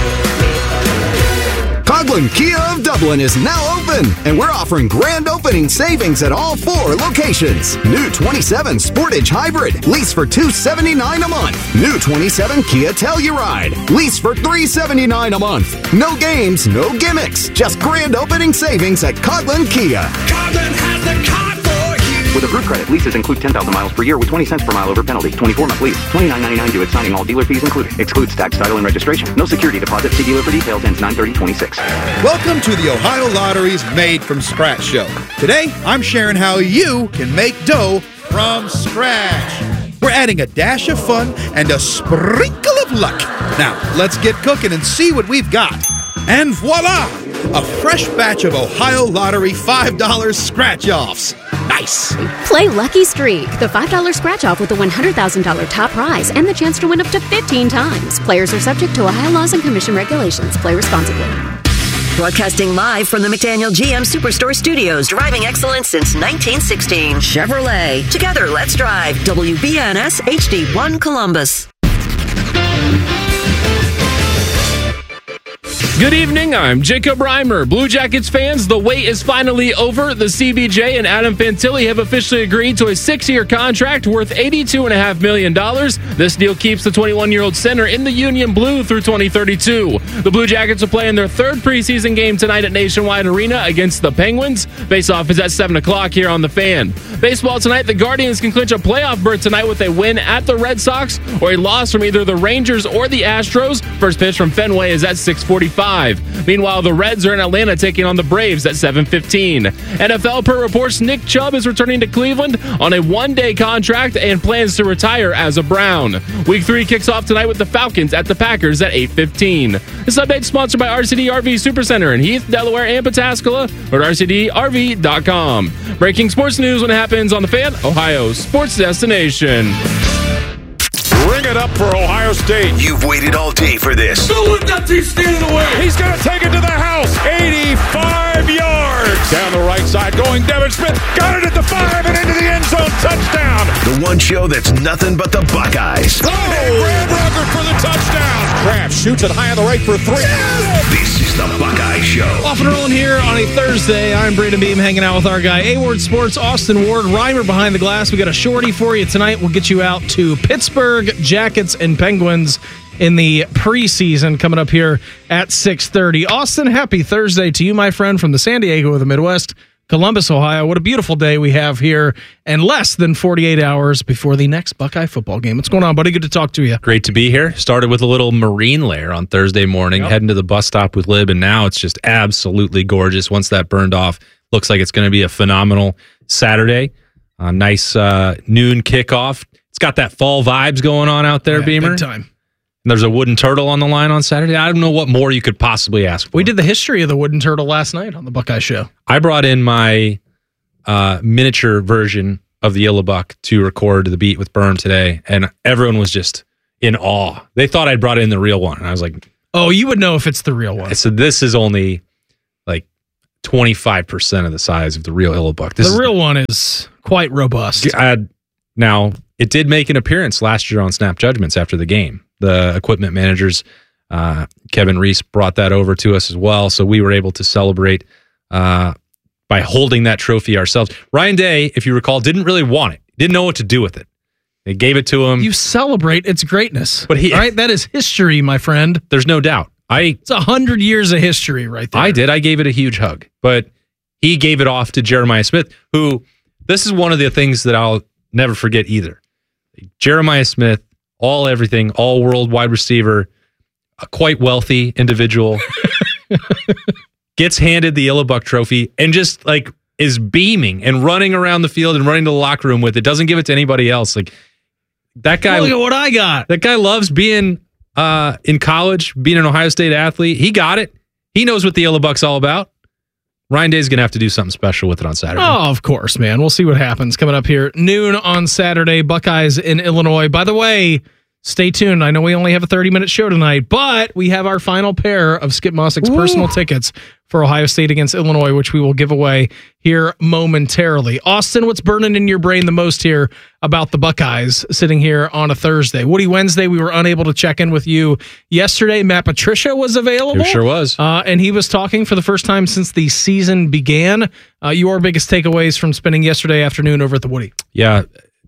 Speaker 9: Coghlan Kia of Dublin is now open, and we're offering grand opening savings at all four locations. New twenty-seven Sportage Hybrid, lease for two hundred seventy-nine dollars a month. New twenty-seven Kia Telluride, lease for three hundred seventy-nine dollars a month. No games, no gimmicks, just grand opening savings at Coghlan Kia.
Speaker 17: Coghlan has the car for you.
Speaker 13: With approved credit, leases include ten thousand miles per year with twenty cents per mile over penalty. twenty-four month lease. twenty-nine ninety-nine due at signing, all dealer fees included. Excludes tax, title, and registration. No security deposit. See dealer for details. Ends nine thirty twenty-six.
Speaker 24: Welcome to the Ohio Lottery's Made from Scratch show. Today, I'm sharing how you can make dough from scratch. We're adding a dash of fun and a sprinkle of luck. Now, let's get cooking and see what we've got. And voila! A fresh batch of Ohio Lottery five dollar scratch-offs. Nice!
Speaker 25: Play Lucky Streak, the five dollar scratch-off with a one hundred thousand dollars top prize and the chance to win up to fifteen times. Players are subject to Ohio laws and commission regulations. Play responsibly.
Speaker 11: Broadcasting live from the McDaniel G M Superstore Studios. Driving excellence since nineteen sixteen. Chevrolet. Together, let's drive. W B N S H D one Columbus.
Speaker 26: Good evening, I'm Jacob Reimer. Blue Jackets fans, the wait is finally over. The C B J and Adam Fantilli have officially agreed to a six-year contract worth eighty-two point five million dollars. This deal keeps the twenty-one-year-old center in the Union Blue through twenty thirty-two. The Blue Jackets will play in their third preseason game tonight at Nationwide Arena against the Penguins. Face-off is at seven o'clock here on The Fan. Baseball tonight, the Guardians can clinch a playoff berth tonight with a win at the Red Sox or a loss from either the Rangers or the Astros. First pitch from Fenway is at six forty-five. Meanwhile, the Reds are in Atlanta taking on the Braves at seven fifteen. N F L per reports Nick Chubb is returning to Cleveland on a one-day contract and plans to retire as a Brown. Week three kicks off tonight with the Falcons at the Packers at eight fifteen. This update is sponsored by R C D R V Supercenter in Heath, Delaware, and Pataskala or R C D R V dot com. Breaking sports news when it happens on The Fan, Ohio's sports destination.
Speaker 27: Bring it up for Ohio State.
Speaker 22: You've waited all day for this.
Speaker 27: Don't let that team stand in the way. He's going to take it to the house. eighty-five yards. Down the right side going Devin Smith. Got it at the five and into the end zone. Touchdown.
Speaker 22: The one show that's nothing but the Buckeyes.
Speaker 27: Oh, Brad Rucker for the touchdown. Kraft shoots it high on the right for three.
Speaker 22: This is the Buckeye Show.
Speaker 23: Off and rolling here on a Thursday. I'm Braden Beam hanging out with our guy, A-Ward Sports, Austin Ward, Reimer behind the glass. We got a shorty for you tonight. We'll get you out to Pittsburgh Jackets and Penguins in the preseason coming up here at six thirty. Austin, happy Thursday to you, my friend, from the San Diego of the Midwest, Columbus, Ohio. What a beautiful day we have here, and less than forty-eight hours before the next Buckeye football game. What's going on, buddy? Good to talk to you.
Speaker 2: Great to be here. Started with a little marine layer on Thursday morning, yep. Heading to the bus stop with Lib, and now it's just absolutely gorgeous. Once that burned off, looks like it's going to be a phenomenal Saturday. A nice uh, noon kickoff. It's got that fall vibes going on out there,
Speaker 23: yeah,
Speaker 2: Beamer.
Speaker 23: Big time.
Speaker 10: and there's a wooden turtle on the line on Saturday. I don't know what more you could possibly ask for.
Speaker 23: We did the history of the wooden turtle last night on the Buckeye Show.
Speaker 10: I brought in my uh, miniature version of the Illabuck to record the beat with Berm today, and everyone was just in awe. They thought I'd brought in the real one, and I was like,
Speaker 23: "Oh, you would know if it's the real one."
Speaker 10: I said, "This is only like twenty-five percent of the size of the real Illabuck. This
Speaker 23: the
Speaker 10: is
Speaker 23: real one is quite robust."
Speaker 10: I had, now, it did make an appearance last year on Snap Judgments after the game. The equipment managers, uh, Kevin Reese, brought that over to us as well, so we were able to celebrate uh, by holding that trophy ourselves. Ryan Day, if you recall, didn't really want it. Didn't know what to do with it. They gave it to him.
Speaker 23: You celebrate its greatness.
Speaker 10: But he,
Speaker 23: right? That is history, my friend.
Speaker 10: There's no doubt. I
Speaker 23: It's a hundred years of history right there.
Speaker 10: I did. I gave it a huge hug. But he gave it off to Jeremiah Smith, who, this is one of the things that I'll never forget either. Jeremiah Smith, all everything, all world wide receiver, a quite wealthy individual, gets handed the Illabuck trophy and just like is beaming and running around the field and running to the locker room with it. Doesn't give it to anybody else. Like that guy.
Speaker 23: Look at what I got.
Speaker 10: That guy loves being uh, in college, being an Ohio State athlete. He got it. He knows what the Illabuck's all about. Ryan Day's going to have to do something special with it on Saturday.
Speaker 23: Oh, of course, man. We'll see what happens coming up here. Noon on Saturday, Buckeyes in Illinois. By the way, stay tuned. I know we only have a thirty-minute show tonight, but we have our final pair of Skip Mossick's Ooh. personal tickets for Ohio State against Illinois, which we will give away here momentarily. Austin, what's burning in your brain the most here about the Buckeyes sitting here on a Thursday? Woody Wednesday, we were unable to check in with you yesterday. Matt Patricia was available.
Speaker 10: He sure was.
Speaker 23: Uh, and he was talking for the first time since the season began. Uh, your biggest takeaways from spending yesterday afternoon over at the Woody?
Speaker 10: Yeah.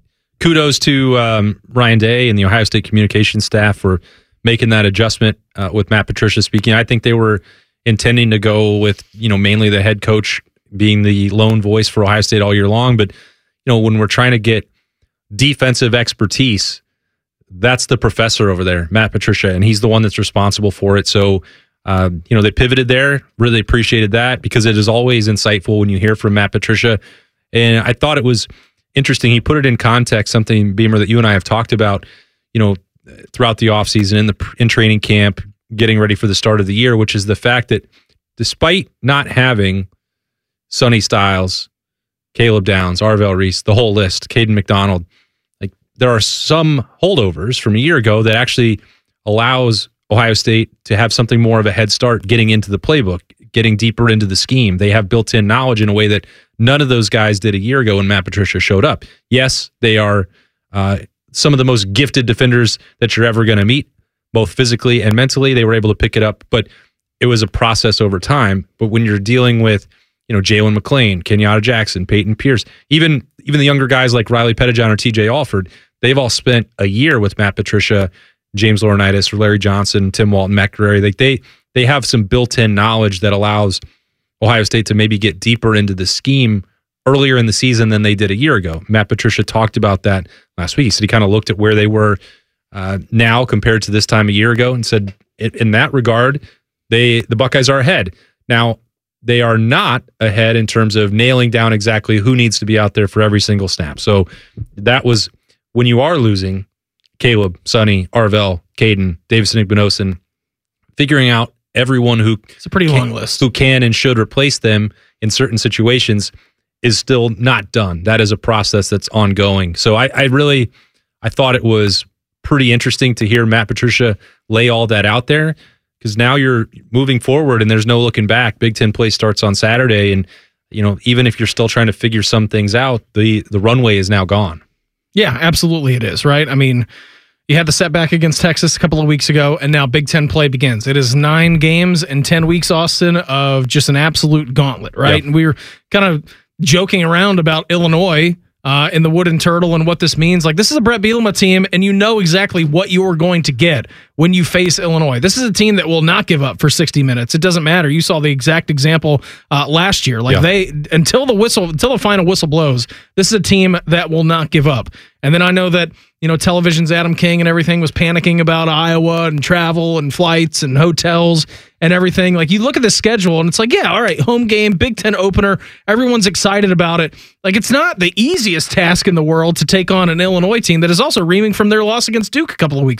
Speaker 10: Kudos to um, Ryan Day and the Ohio State communications staff for making that adjustment uh, with Matt Patricia speaking. I think they were intending to go with, you know, mainly the head coach being the lone voice for Ohio State all year long. But, you know, when we're trying to get defensive expertise, that's the professor over there, Matt Patricia, and he's the one that's responsible for it. So, uh, you know, they pivoted there. Really appreciated that because it is always insightful when you hear from Matt Patricia. And I thought it was interesting. He put it in context, something, Beamer, that you and I have talked about, you know, throughout the offseason, in the in training camp, getting ready for the start of the year, which is the fact that despite not having Sonny Styles, Caleb Downs, Arvell Reese, the whole list, Caden McDonald, like there are some holdovers from a year ago that actually allows Ohio State to have something more of a head start getting into the playbook, getting deeper into the scheme. They have built-in knowledge in a way that none of those guys did a year ago when Matt Patricia showed up. Yes, they are uh, some of the most gifted defenders that you're ever going to meet, both physically and mentally. They were able to pick it up, but it was a process over time. But when you're dealing with, you know, Jalen McClain, Kenyatta Jackson, Peyton Pierce, even even the younger guys like Riley Pettijohn or T J Alford, they've all spent a year with Matt Patricia, James Laurinaitis, or Larry Johnson, Tim Walton, Matt Guerrieri. Like they they have some built-in knowledge that allows Ohio State to maybe get deeper into the scheme earlier in the season than they did a year ago. Matt Patricia talked about that last week. He said he kind of looked at where they were uh, now compared to this time a year ago and said, in, in that regard, they the Buckeyes are ahead. Now, they are not ahead in terms of nailing down exactly who needs to be out there for every single snap. So that was when you are losing Caleb, Sonny, Arvell, Caden, Davison Igbinosun, figuring out everyone who
Speaker 23: it's a pretty
Speaker 10: can,
Speaker 23: long list
Speaker 10: who can and should replace them in certain situations is still not done. That is a process that's ongoing. So I, I really, I thought it was pretty interesting to hear Matt Patricia lay all that out there, because now you're moving forward and there's no looking back. Big Ten play starts on Saturday, and you know, even if you're still trying to figure some things out, the the runway is now gone.
Speaker 23: Yeah, absolutely it is, right? I mean, you had the setback against Texas a couple of weeks ago, and now Big Ten play begins. It is nine games and ten weeks, Austin, of just an absolute gauntlet, right? Yep. And we were kind of joking around about Illinois uh, in the Wooden Turtle and what this means. Like, this is a Brett Bielema team, and you know exactly what you are going to get when you face Illinois. This is a team that will not give up for sixty minutes. It doesn't matter. You saw the exact example uh, last year. Like, yeah. they until the whistle, until the final whistle blows, this is a team that will not give up. And then I know that, you know, television's Adam King and everything was panicking about Iowa and travel and flights and hotels and everything. Like, you look at the schedule and it's like, yeah, all right, home game, Big Ten opener. Everyone's excited about it. Like, it's not the easiest task in the world to take on an Illinois team that is also reaming from their loss against Duke a couple of weeks ago.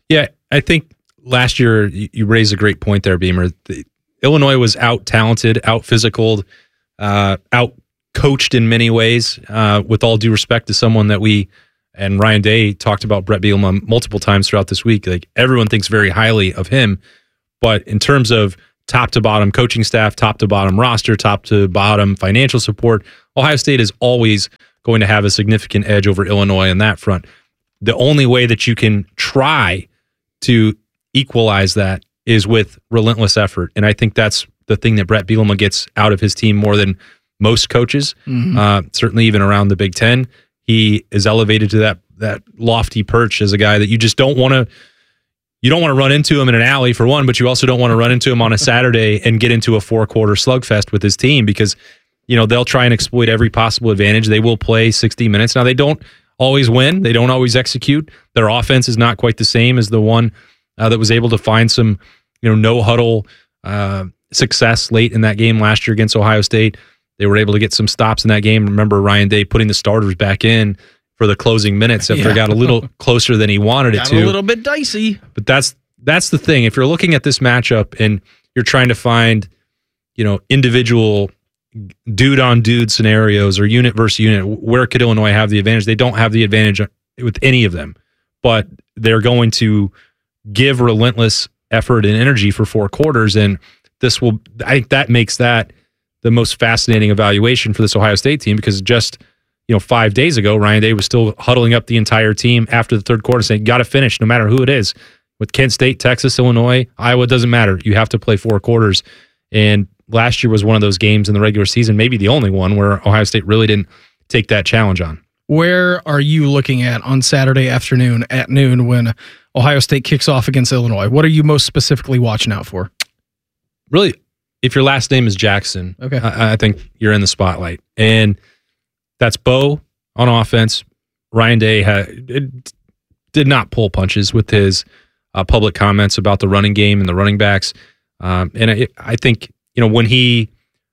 Speaker 10: Yeah, I think last year you, you raised a great point there, Beamer. The, Illinois was out talented, out physical, uh, out coached in many ways. Uh, with all due respect to someone that we and Ryan Day talked about, Brett Bielema, multiple times throughout this week. Like everyone thinks very highly of him, but in terms of top to bottom coaching staff, top to bottom roster, top to bottom financial support, Ohio State is always going to have a significant edge over Illinois on that front. The only way that you can try to equalize that is with relentless effort. And I think that's the thing that Brett Bielema gets out of his team more than most coaches,
Speaker 23: Mhm.
Speaker 10: uh, certainly even around the Big Ten. He is elevated to that that lofty perch as a guy that you just don't want to you don't want to run into him in an alley, for one, but you also don't want to run into him on a Saturday and get into a four-quarter slugfest with his team because, you know, they'll try and exploit every possible advantage. They will play sixty minutes. Now, they don't always win. They don't always execute. Their offense is not quite the same as the one uh, that was able to find some, you know, no-huddle uh, success late in that game last year against Ohio State. They were able to get some stops in that game. Remember Ryan Day putting the starters back in for the closing minutes after
Speaker 23: Yeah.
Speaker 10: it got a little closer than he wanted it
Speaker 23: Got
Speaker 10: to.
Speaker 23: a little bit dicey.
Speaker 10: But that's that's the thing. If you're looking at this matchup and you're trying to find, you know, individual dude on dude scenarios or unit versus unit, where could Illinois have the advantage? They don't have the advantage with any of them, but they're going to give relentless effort and energy for four quarters. And this will, I think that makes that the most fascinating evaluation for this Ohio State team, because just, you know, five days ago, Ryan Day was still huddling up the entire team after the third quarter saying, got to finish no matter who it is. With Kent State, Texas, Illinois, Iowa, doesn't matter. You have to play four quarters. And last year was one of those games in the regular season, maybe the only one, where Ohio State really didn't take that challenge on.
Speaker 23: Where are you looking at on Saturday afternoon at noon when Ohio State kicks off against Illinois? What are you most specifically watching out for?
Speaker 10: Really, if your last name is Jackson,
Speaker 23: okay,
Speaker 10: I, I think you're in the spotlight. And that's Bo on offense. Ryan Day had, did not pull punches with his uh, public comments about the running game and the running backs. Um, and I, I think, you know, when he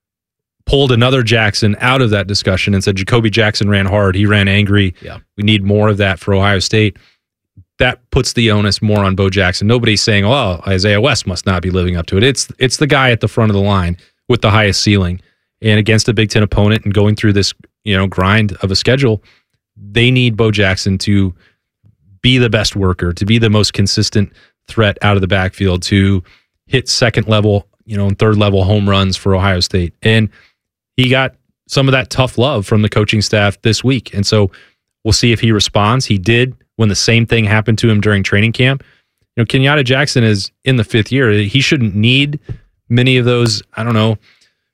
Speaker 10: pulled another Jackson out of that discussion and said Jacoby Jackson ran hard, he ran angry.
Speaker 23: Yeah.
Speaker 10: We need more of that for Ohio State. That puts the onus more on Bo Jackson. Nobody's saying, "Oh, Isaiah West must not be living up to it." It's it's the guy at the front of the line with the highest ceiling, and against a Big Ten opponent and going through this, you know, grind of a schedule, they need Bo Jackson to be the best worker, to be the most consistent threat out of the backfield, to hit second level, you know, and third level home runs for Ohio State. And he got some of that tough love from the coaching staff this week. And so we'll see if he responds. He did when the same thing happened to him during training camp. You know, Kenyatta Jackson is in the fifth year. He shouldn't need many of those, I don't know,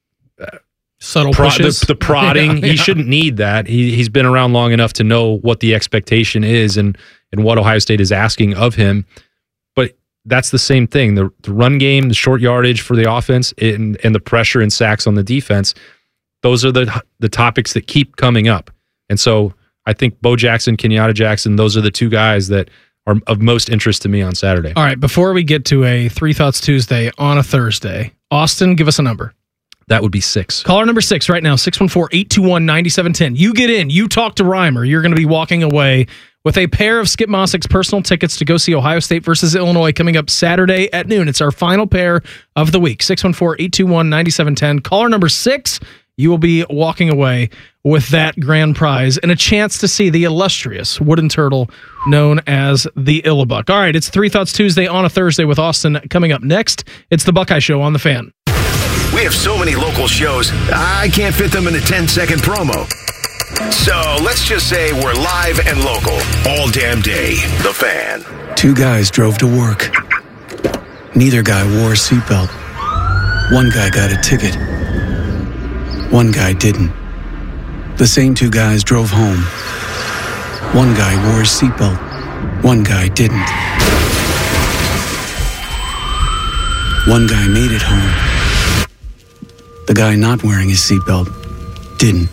Speaker 10: uh,
Speaker 23: subtle
Speaker 10: pro-
Speaker 23: pushes.
Speaker 10: the, the prodding.
Speaker 23: Yeah,
Speaker 10: He
Speaker 23: yeah.
Speaker 10: shouldn't need that. He, he's been around long enough to know what the expectation is and, and what Ohio State is asking of him. But that's the same thing. The, the run game, the short yardage for the offense, and, and the pressure and sacks on the defense, those are the the topics that keep coming up. And so I think Bo Jackson, Kenyatta Jackson, those are the two guys that are of most interest to me on Saturday.
Speaker 23: All right, before we get to a Three Thoughts Tuesday on a Thursday, Austin, give us a number.
Speaker 10: That would be six.
Speaker 23: Caller number six right now, six one four, eight two one, nine seven one zero. You get in, you talk to Reimer. You're going to be walking away with a pair of Skip Mossick's personal tickets to go see Ohio State versus Illinois coming up Saturday at noon. It's our final pair of the week, six one four, eight two one, nine seven one zero. Caller number six, you will be walking away with that grand prize and a chance to see the illustrious wooden turtle known as the Illabuck. All right, it's Three Thoughts Tuesday on a Thursday with Austin coming up next. It's the Buckeye Show on the Fan.
Speaker 22: We have so many local shows, I can't fit them in a ten-second promo. So let's just say we're live and local all damn day. The Fan.
Speaker 4: Two guys drove to work. Neither guy wore a seatbelt. One guy got a ticket. One guy didn't. The same two guys drove home. One guy wore a seatbelt. One guy didn't. One guy made it home. The guy not wearing his seatbelt didn't.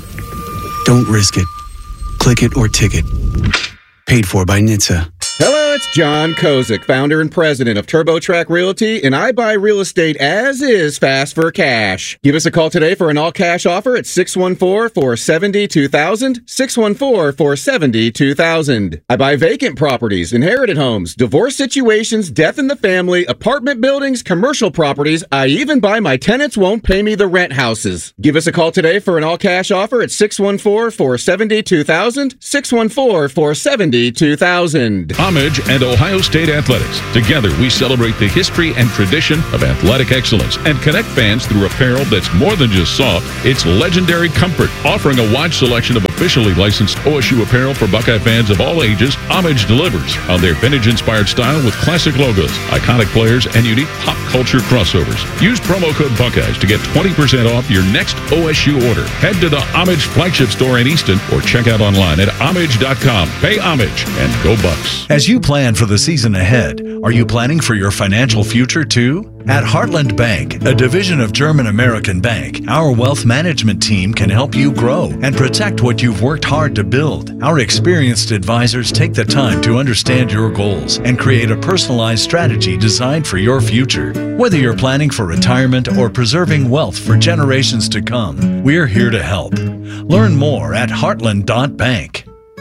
Speaker 4: Don't risk it. Click it or ticket. Paid for by N H T S A.
Speaker 14: Hello,
Speaker 3: it's John Kozik, founder and president of TurboTrack Realty, and I buy real estate as is fast for cash. Give us a call today for an all-cash offer at six one four, four seven zero, two thousand, six one four, four seven zero, two thousand. I buy vacant properties, inherited homes, divorce situations, death in the family, apartment buildings, commercial properties. I even buy my tenants won't pay me the rent houses. Give us a call today for an all-cash offer at six one four, four seven zero, two thousand, six one four, four seven zero, two thousand.
Speaker 14: Homage and Ohio State Athletics. Together, we celebrate the history and tradition of athletic excellence and connect fans through apparel that's more than just soft. It's legendary comfort. Offering a wide selection of officially licensed O S U apparel for Buckeye fans of all ages, Homage delivers on their vintage-inspired style with classic logos, iconic players, and unique pop culture crossovers. Use promo code Buckeyes to get twenty percent off your next O S U order. Head to the Homage flagship store in Easton or check out online at homage dot com. Pay homage and go Bucks.
Speaker 15: As you plan for the season ahead, are you planning for your financial future too? At Heartland Bank, a division of German American Bank, our wealth management team can help you grow and protect what you've worked hard to build. Our experienced advisors take the time to understand your goals and create a personalized strategy designed for your future. Whether you're planning for retirement or preserving wealth for generations to come, we're here to help. Learn more at heartland dot bank.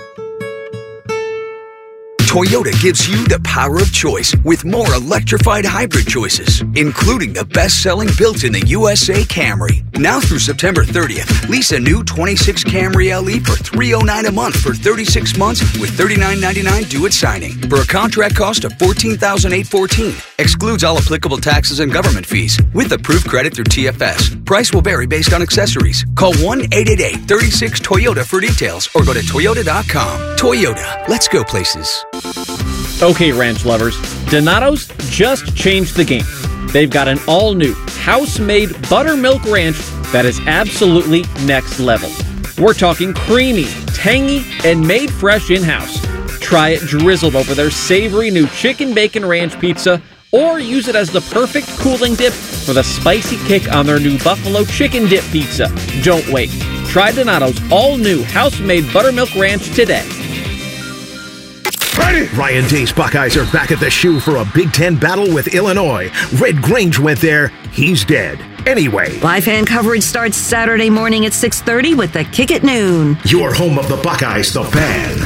Speaker 16: Toyota gives you the power of choice with more electrified hybrid choices, including the best-selling built in the U S A Camry. Now through September thirtieth, lease a new twenty-six Camry L E for three hundred nine dollars a month for thirty-six months with thirty-nine ninety-nine due at signing. For a contract cost of fourteen thousand eight hundred fourteen dollars. Excludes all applicable taxes and government fees. With approved credit through T F S. Price will vary based on accessories. Call one eight eight eight, three six, Toyota for details or go to toyota dot com. Toyota, let's go places.
Speaker 18: Okay, ranch lovers, Donato's just changed the game. They've got an all-new, house-made buttermilk ranch that is absolutely next level. We're talking creamy, tangy, and made fresh in-house. Try it drizzled over their savory new chicken bacon ranch pizza, or use it as the perfect cooling dip for the spicy kick on their new buffalo chicken dip pizza. Don't wait. Try Donato's all-new house-made buttermilk ranch today.
Speaker 22: Ready? Ryan Day's Buckeyes are back at the shoe for a Big Ten battle with Illinois. Red Grange went there. He's dead. Anyway.
Speaker 11: Live fan coverage starts Saturday morning at six thirty with the kick at noon.
Speaker 22: Your home of the Buckeyes, the Fan.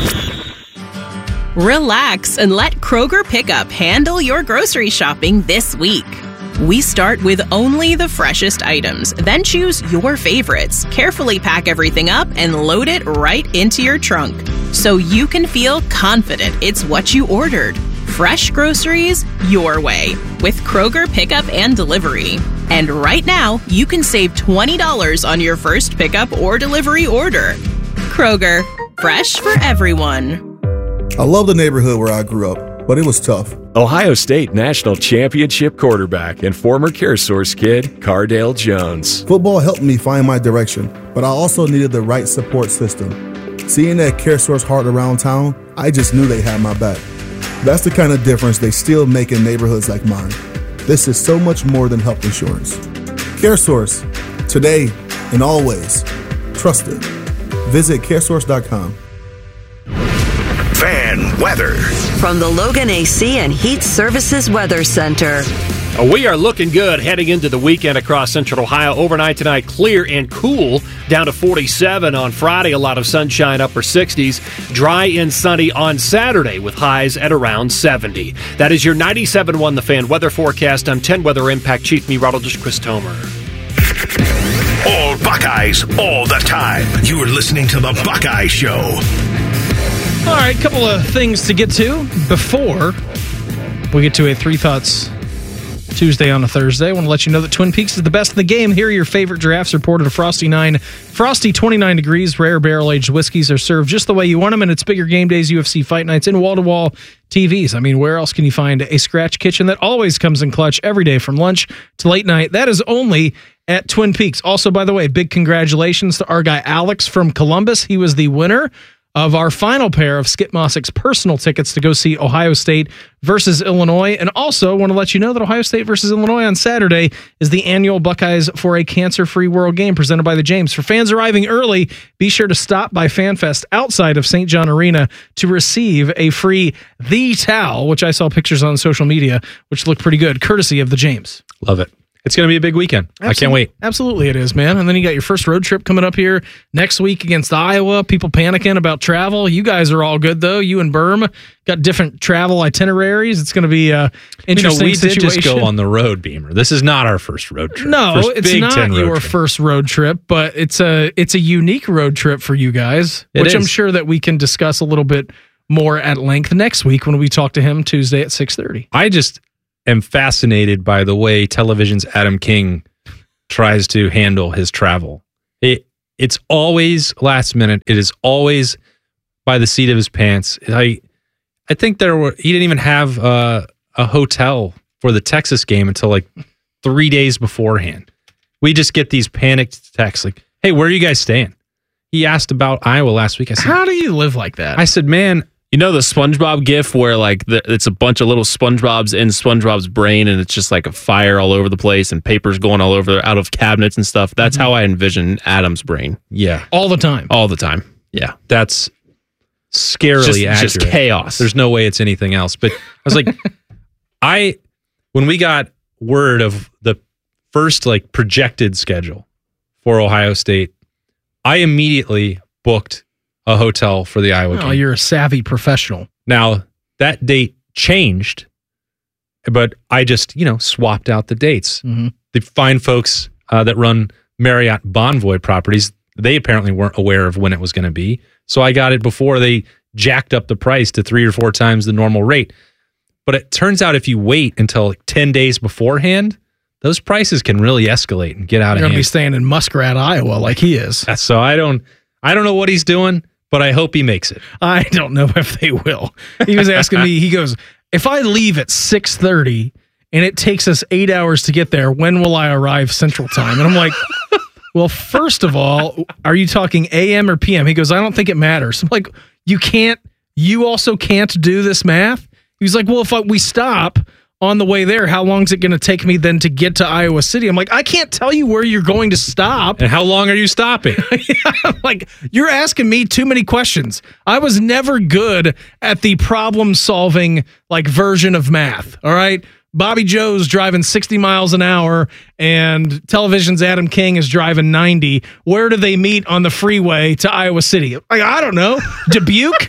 Speaker 19: Relax and let Kroger Pickup handle your grocery shopping this week. We start with only the freshest items, then choose your favorites, carefully pack everything up, and load it right into your trunk so you can feel confident it's what you ordered. Fresh groceries your way with Kroger Pickup and Delivery. And right now, you can save twenty dollars on your first pickup or delivery order. Kroger, fresh for everyone.
Speaker 20: I love the neighborhood where I grew up, but it was tough.
Speaker 28: Ohio State National Championship quarterback and former CareSource kid, Cardale Jones.
Speaker 20: Football helped me find my direction, but I also needed the right support system. Seeing that CareSource heart around town, I just knew they had my back. That's the kind of difference they still make in neighborhoods like mine. This is so much more than health insurance. CareSource, today and always. Trusted. Visit caresource dot com.
Speaker 22: Fan weather.
Speaker 11: From the Logan A C and Heat Services Weather Center.
Speaker 29: We are looking good heading into the weekend across Central Ohio. Overnight tonight, clear and cool, down to forty-seven on Friday. A lot of sunshine, upper sixties. Dry and sunny on Saturday with highs at around seventy. That is your ninety-seven point one The Fan weather forecast. I'm ten Weather Impact Chief Meteorologist Chris Tomer.
Speaker 22: All Buckeyes, all the time. You are listening to The Buckeye Show.
Speaker 23: All right, couple of things to get to before we get to a Three Thoughts Tuesday on a Thursday. I want to let you know that Twin Peaks is the best in the game. Here are your favorite drafts reported a Frosty nine. Frosty twenty-nine degrees, rare barrel-aged whiskeys are served just the way you want them, and it's bigger game days, U F C fight nights, and wall-to-wall T Vs. I mean, where else can you find a scratch kitchen that always comes in clutch every day from lunch to late night? That is only at Twin Peaks. Also, by the way, big congratulations to our guy Alex from Columbus. He was the winner of our final pair of Skip Mossick's personal tickets to go see Ohio State versus Illinois. And also want to let you know that Ohio State versus Illinois on Saturday is the annual Buckeyes for a Cancer-Free World game presented by the James. For fans arriving early, be sure to stop by FanFest outside of Saint John Arena to receive a free The Towel, which I saw pictures on social media, which look pretty good, courtesy of the James.
Speaker 10: Love it. It's going to be a big weekend.
Speaker 23: Absolutely.
Speaker 10: I can't wait.
Speaker 23: Absolutely it is, man. And then you got your first road trip coming up here next week against Iowa. People panicking about travel. You guys are all good, though. You and Berm got different travel itineraries. It's going to be uh, interesting
Speaker 10: you know, we
Speaker 23: situation.
Speaker 10: did just go on the road, Beamer. This is not our first road trip.
Speaker 23: No,
Speaker 10: first
Speaker 23: it's
Speaker 10: Big
Speaker 23: not
Speaker 10: Ten road
Speaker 23: your
Speaker 10: trip.
Speaker 23: first road trip, but it's a it's a unique road trip for you guys,
Speaker 10: It
Speaker 23: which
Speaker 10: is.
Speaker 23: I'm sure that we can discuss a little bit more at length next week when we talk to him Tuesday at six thirty.
Speaker 10: I just am fascinated by the way television's Adam King tries to handle his travel. It it's always last minute. It is always by the seat of his pants. I I think there were he didn't even have uh, a hotel for the Texas game until like three days beforehand. We just get these panicked texts like, "Hey, where are you guys staying?" He asked about Iowa last week. I said,
Speaker 23: "How do you live like that?"
Speaker 10: I said, "Man."
Speaker 1: You know the SpongeBob gif where like the, it's a bunch of little SpongeBobs in SpongeBob's brain and it's just like a fire all over the place and papers going all over out of cabinets and stuff. That's
Speaker 23: Mm-hmm.
Speaker 1: how I envision Adam's brain.
Speaker 10: Yeah.
Speaker 23: All the time.
Speaker 1: All the time. Yeah.
Speaker 10: That's scarily
Speaker 1: Just-
Speaker 10: accurate.
Speaker 1: just chaos.
Speaker 10: There's no way it's anything else. But I was like, I when we got word of the first like projected schedule for Ohio State, I immediately booked a hotel for the Iowa
Speaker 23: Oh,
Speaker 10: game.
Speaker 23: you're a savvy professional.
Speaker 10: Now, that date changed, but I just, you know, swapped out the dates.
Speaker 23: Mm-hmm.
Speaker 10: The fine folks uh, that run Marriott Bonvoy properties, they apparently weren't aware of when it was going to be. So I got it before they jacked up the price to three or four times the normal rate. But it turns out if you wait until like ten days beforehand, those prices can really escalate and get out
Speaker 23: You're
Speaker 10: of
Speaker 23: going to be
Speaker 10: hand.
Speaker 23: staying in Muskrat, Iowa, like he is.
Speaker 10: So I don't, I don't know what he's doing, but I hope he makes it.
Speaker 23: I don't know if they will. He was asking me, he goes, if I leave at six thirty and it takes us eight hours to get there, when will I arrive Central Time? And I'm like, well, first of all, are you talking A M or P M? He goes, I don't think it matters. I'm like, you can't, you also can't do this math? He's like, well, if I, we stop on the way there, how long is it going to take me then to get to Iowa City? I'm like, I can't tell you where you're going to stop.
Speaker 10: And how long are you stopping?
Speaker 23: Yeah, like, you're asking me too many questions. I was never good at the problem solving like version of math. All right. Bobby Joe's driving sixty miles an hour and television's Adam King is driving ninety. Where do they meet on the freeway to Iowa City? Like, I don't know. Dubuque?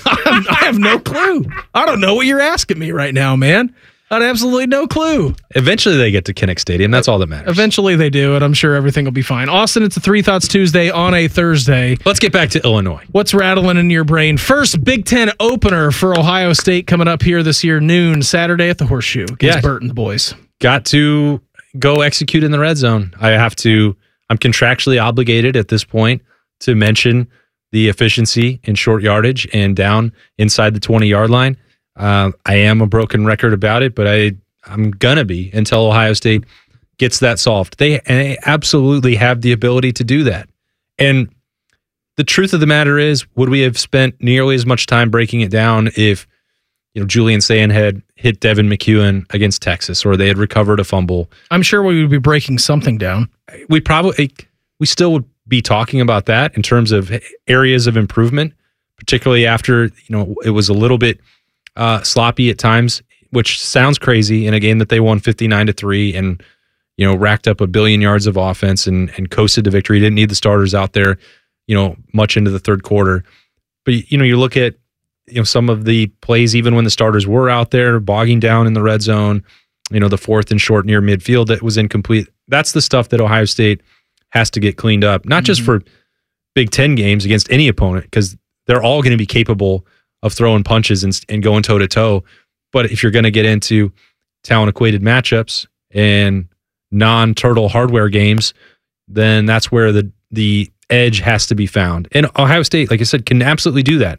Speaker 23: I have no clue. I don't know what you're asking me right now, man. I had absolutely no clue.
Speaker 10: Eventually they get to Kinnick Stadium. That's all that matters.
Speaker 23: Eventually they do, and I'm sure everything will be fine. Austin, it's a Three Thoughts Tuesday on a Thursday.
Speaker 10: Let's get back to Illinois.
Speaker 23: What's rattling in your brain? First Big Ten opener for Ohio State coming up here this year, noon, Saturday at the Horseshoe against
Speaker 10: Yeah.
Speaker 23: Burton, the boys.
Speaker 10: Got to go execute in the red zone. I have to, I'm contractually obligated at this point to mention the efficiency in short yardage and down inside the twenty-yard line. Uh, I am a broken record about it, but I, I'm going to be until Ohio State gets that solved. They, and they absolutely have the ability to do that. And the truth of the matter is, would we have spent nearly as much time breaking it down if, you know, Julian Sayin had hit Devin McEwen against Texas, or they had recovered a fumble?
Speaker 23: I'm sure we would be breaking something down.
Speaker 10: We probably, we still would be talking about that in terms of areas of improvement, particularly after, you know, it was a little bit uh, sloppy at times, which sounds crazy in a game that they won fifty-nine to three and, you know, racked up a billion yards of offense and, and coasted to victory. Didn't need the starters out there, you know, much into the third quarter. But, you know, you look at, you know, some of the plays, even when the starters were out there, bogging down in the red zone, you know, the fourth and short near midfield that was incomplete. That's the stuff that Ohio State has to get cleaned up, not just for Big Ten games against any opponent, because they're all going to be capable of throwing punches and, and going toe to toe. But if you're going to get into talent equated matchups and non-turtle hardware games, then that's where the the edge has to be found. And Ohio State, like I said, can absolutely do that.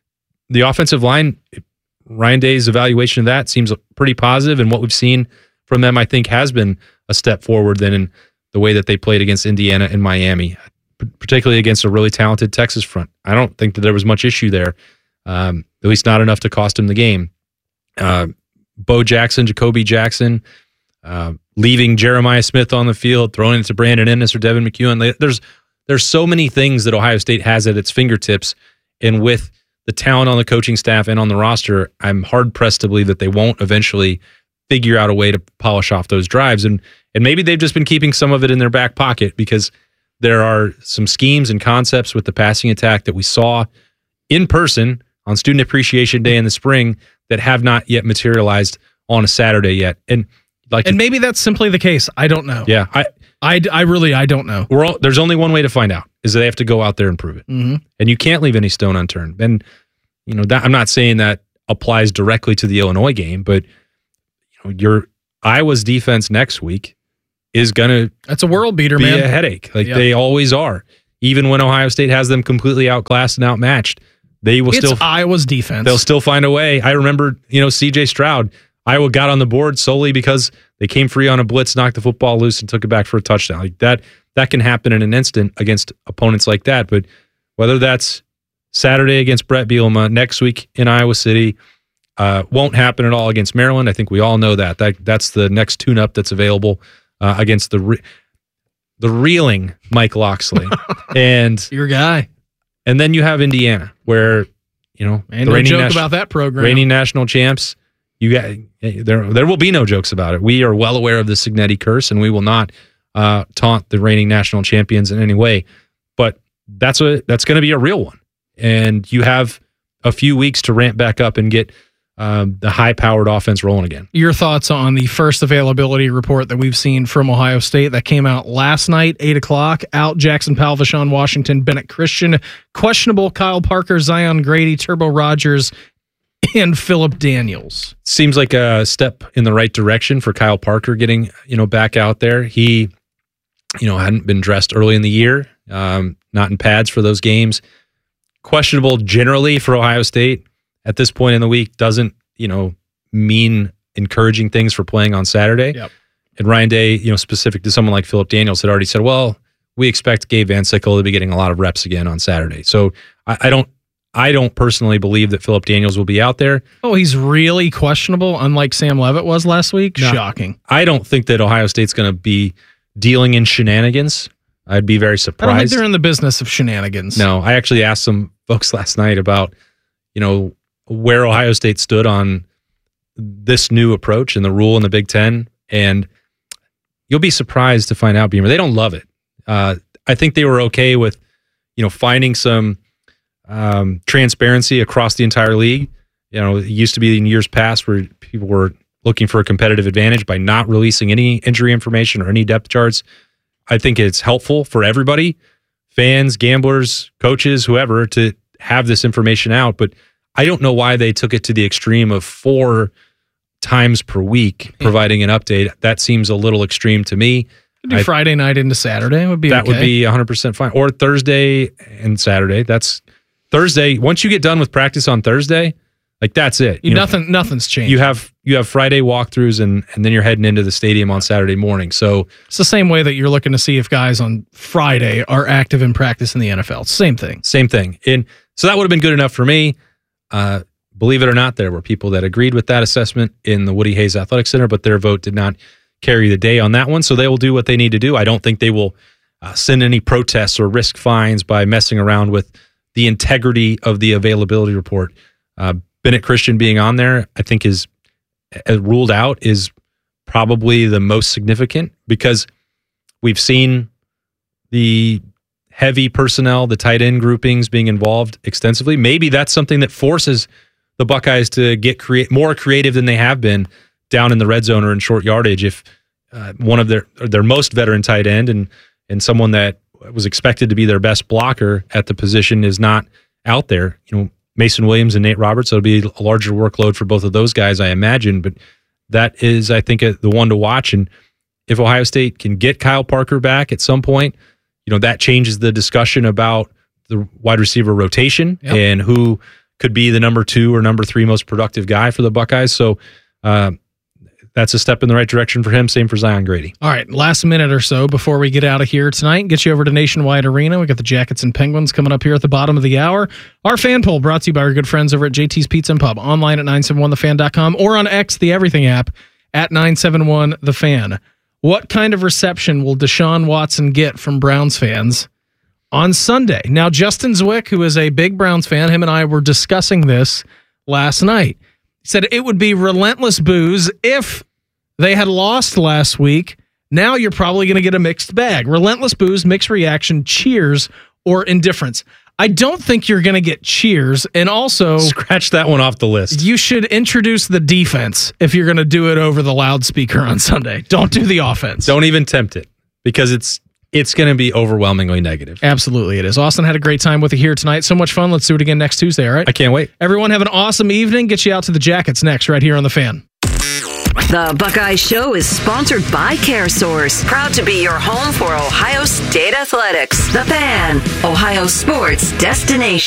Speaker 10: The offensive line, Ryan Day's evaluation of that seems pretty positive, and what we've seen from them, I think, has been a step forward than in the way that they played against Indiana and Miami. particularly against a really talented Texas front. I don't think that there was much issue there, um, at least not enough to cost him the game. Uh, Bo Jackson, Jacoby Jackson, uh, leaving Jeremiah Smith on the field, throwing it to Brandon Ennis or Devin McEwen. There's there's so many things that Ohio State has at its fingertips, and with the talent on the coaching staff and on the roster, I'm hard-pressed to believe that they won't eventually figure out a way to polish off those drives. And and maybe they've just been keeping some of it in their back pocket because there are some schemes and concepts with the passing attack that we saw in person on Student Appreciation Day in the spring that have not yet materialized on a Saturday yet. And like,
Speaker 23: and maybe that's simply the case. I don't know.
Speaker 10: Yeah, I,
Speaker 23: I, I really, I don't know.
Speaker 10: We're all, there's only one way to find out is that they have to go out there and prove it.
Speaker 23: Mm-hmm.
Speaker 10: And you can't leave any stone unturned. And you know that I'm not saying that applies directly to the Illinois game, but you know, your Iowa's defense next week is gonna
Speaker 23: that's a world beater,
Speaker 10: be
Speaker 23: man.
Speaker 10: a headache, like
Speaker 23: Yep.
Speaker 10: they always are. Even when Ohio State has them completely outclassed and outmatched, they will
Speaker 23: It's
Speaker 10: still
Speaker 23: Iowa's defense.
Speaker 10: They'll still find a way. I remember, you know, C J Stroud. Iowa got on the board solely because they came free on a blitz, knocked the football loose, and took it back for a touchdown. Like that, that can happen in an instant against opponents like that. But whether that's Saturday against Brett Bielema, next week in Iowa City, uh, won't happen at all against Maryland. I think we all know that. That that's the next tune-up that's available uh, against the re- the reeling Mike Loxley and
Speaker 23: your guy.
Speaker 10: And then you have Indiana, where you know
Speaker 23: And
Speaker 10: the
Speaker 23: no
Speaker 10: reigning
Speaker 23: joke
Speaker 10: nation-
Speaker 23: about that program.
Speaker 10: reigning national champs. You got there. There will be no jokes about it. We are well aware of the Signetti curse, and we will not uh, taunt the reigning national champions in any way. But that's a that's going to be a real one, and you have a few weeks to ramp back up and get um, the high-powered offense rolling again.
Speaker 23: Your thoughts on the first availability report that we've seen from Ohio State that came out last night, eight o'clock, out Jackson Palvashon, Washington, Bennett Christian, questionable Kyle Parker, Zion Grady, Turbo Rogers, and Philip Daniels.
Speaker 10: Seems like a step in the right direction for Kyle Parker getting, you know, back out there. He, you know, hadn't been dressed early in the year, um, not in pads for those games. Questionable generally for Ohio State at this point in the week doesn't, you know, mean encouraging things for playing on Saturday.
Speaker 23: Yep.
Speaker 10: And Ryan Day, you know, specific to someone like Philip Daniels, had already said, well, we expect Gabe Van Sickle to be getting a lot of reps again on Saturday. So I, I don't, I don't personally believe that Philip Daniels will be out there.
Speaker 23: Oh, he's really questionable, unlike Sam Levitt was last week?
Speaker 10: No,
Speaker 23: Shocking.
Speaker 10: I don't think that Ohio State's going to be dealing in shenanigans. I'd be very
Speaker 23: I
Speaker 10: surprised.
Speaker 23: don't think they're in the business of shenanigans.
Speaker 10: No, I actually asked some folks last night about, you know, where Ohio State stood on this new approach and the rule in the Big Ten, and you'll be surprised to find out, Beamer, they don't love it. Uh, I think they were okay with, you know, finding some um, transparency across the entire league. You know, it used to be in years past where people were looking for a competitive advantage by not releasing any injury information or any depth charts. I think it's helpful for everybody, fans, gamblers, coaches, whoever, to have this information out. But I don't know why they took it to the extreme of four times per week providing an update. That seems a little extreme to me.
Speaker 23: Do
Speaker 10: I-
Speaker 23: Friday night into Saturday would be
Speaker 10: that
Speaker 23: okay.
Speaker 10: would be one hundred percent fine. Or Thursday and Saturday. That's Thursday. Once you get done with practice on Thursday, like that's it.
Speaker 23: You,
Speaker 10: You know,
Speaker 23: nothing. Nothing's changed.
Speaker 10: you have you have Friday walkthroughs and and then you're heading into the stadium on Saturday morning. So
Speaker 23: It's the same way that you're looking to see if guys on Friday are active in practice in the N F L. Same thing.
Speaker 10: same thing. And so that would have been good enough for me. Uh, believe it or not, there were people that agreed with that assessment in the Woody Hayes Athletic Center, but their vote did not carry the day on that one. So they will do what they need to do. I don't think they will uh, send any protests or risk fines by messing around with the integrity of the availability report. Uh, Bennett Christian being on there, I think is uh, ruled out is probably the most significant because we've seen the heavy personnel, the tight end groupings being involved extensively. Maybe that's something that forces the Buckeyes to get create more creative than they have been down in the red zone or in short yardage. If uh, one of their their most veteran tight end and and someone that was expected to be their best blocker at the position is not out there, you know, Mason Williams and Nate Roberts, it'll be a larger workload for both of those guys, I imagine. But that is, I think, a, the one to watch. And if Ohio State can get Kyle Parker back at some point, you know, that changes the discussion about the wide receiver rotation
Speaker 23: Yep.
Speaker 10: and who could be the number two or number three most productive guy for the Buckeyes. So uh, that's a step in the right direction for him. Same for Zion Grady.
Speaker 23: All right, last minute or so before we get out of here tonight, get you over to Nationwide Arena. We got the Jackets and Penguins coming up here at the bottom of the hour. Our fan poll brought to you by our good friends over at J T's Pizza and Pub, online at nine seven one the fan dot com or on X, the Everything app, at nine seven one the fan. What kind of reception will Deshaun Watson get from Browns fans on Sunday? Now, Justin Zwick, who is a big Browns fan, him and I were discussing this last night. He said it would be relentless boos if they had lost last week. Now you're probably going to get a mixed bag. Relentless boos, mixed reaction, cheers, or indifference. I don't think you're going to get cheers. And also,
Speaker 10: scratch that one off the list.
Speaker 23: You should introduce the defense if you're going to do it over the loudspeaker on Sunday. Don't do the offense.
Speaker 10: Don't even tempt it, because it's it's going to be overwhelmingly negative.
Speaker 23: Absolutely it is. Austin had a great time with you here tonight. So much fun. Let's do it again next Tuesday, all right?
Speaker 10: I can't wait.
Speaker 23: Everyone have an awesome evening. Get you out to the Jackets next right here on The Fan.
Speaker 11: The Buckeye Show is sponsored by CareSource, proud to be your home for Ohio State athletics. The Fan, Ohio sports destination.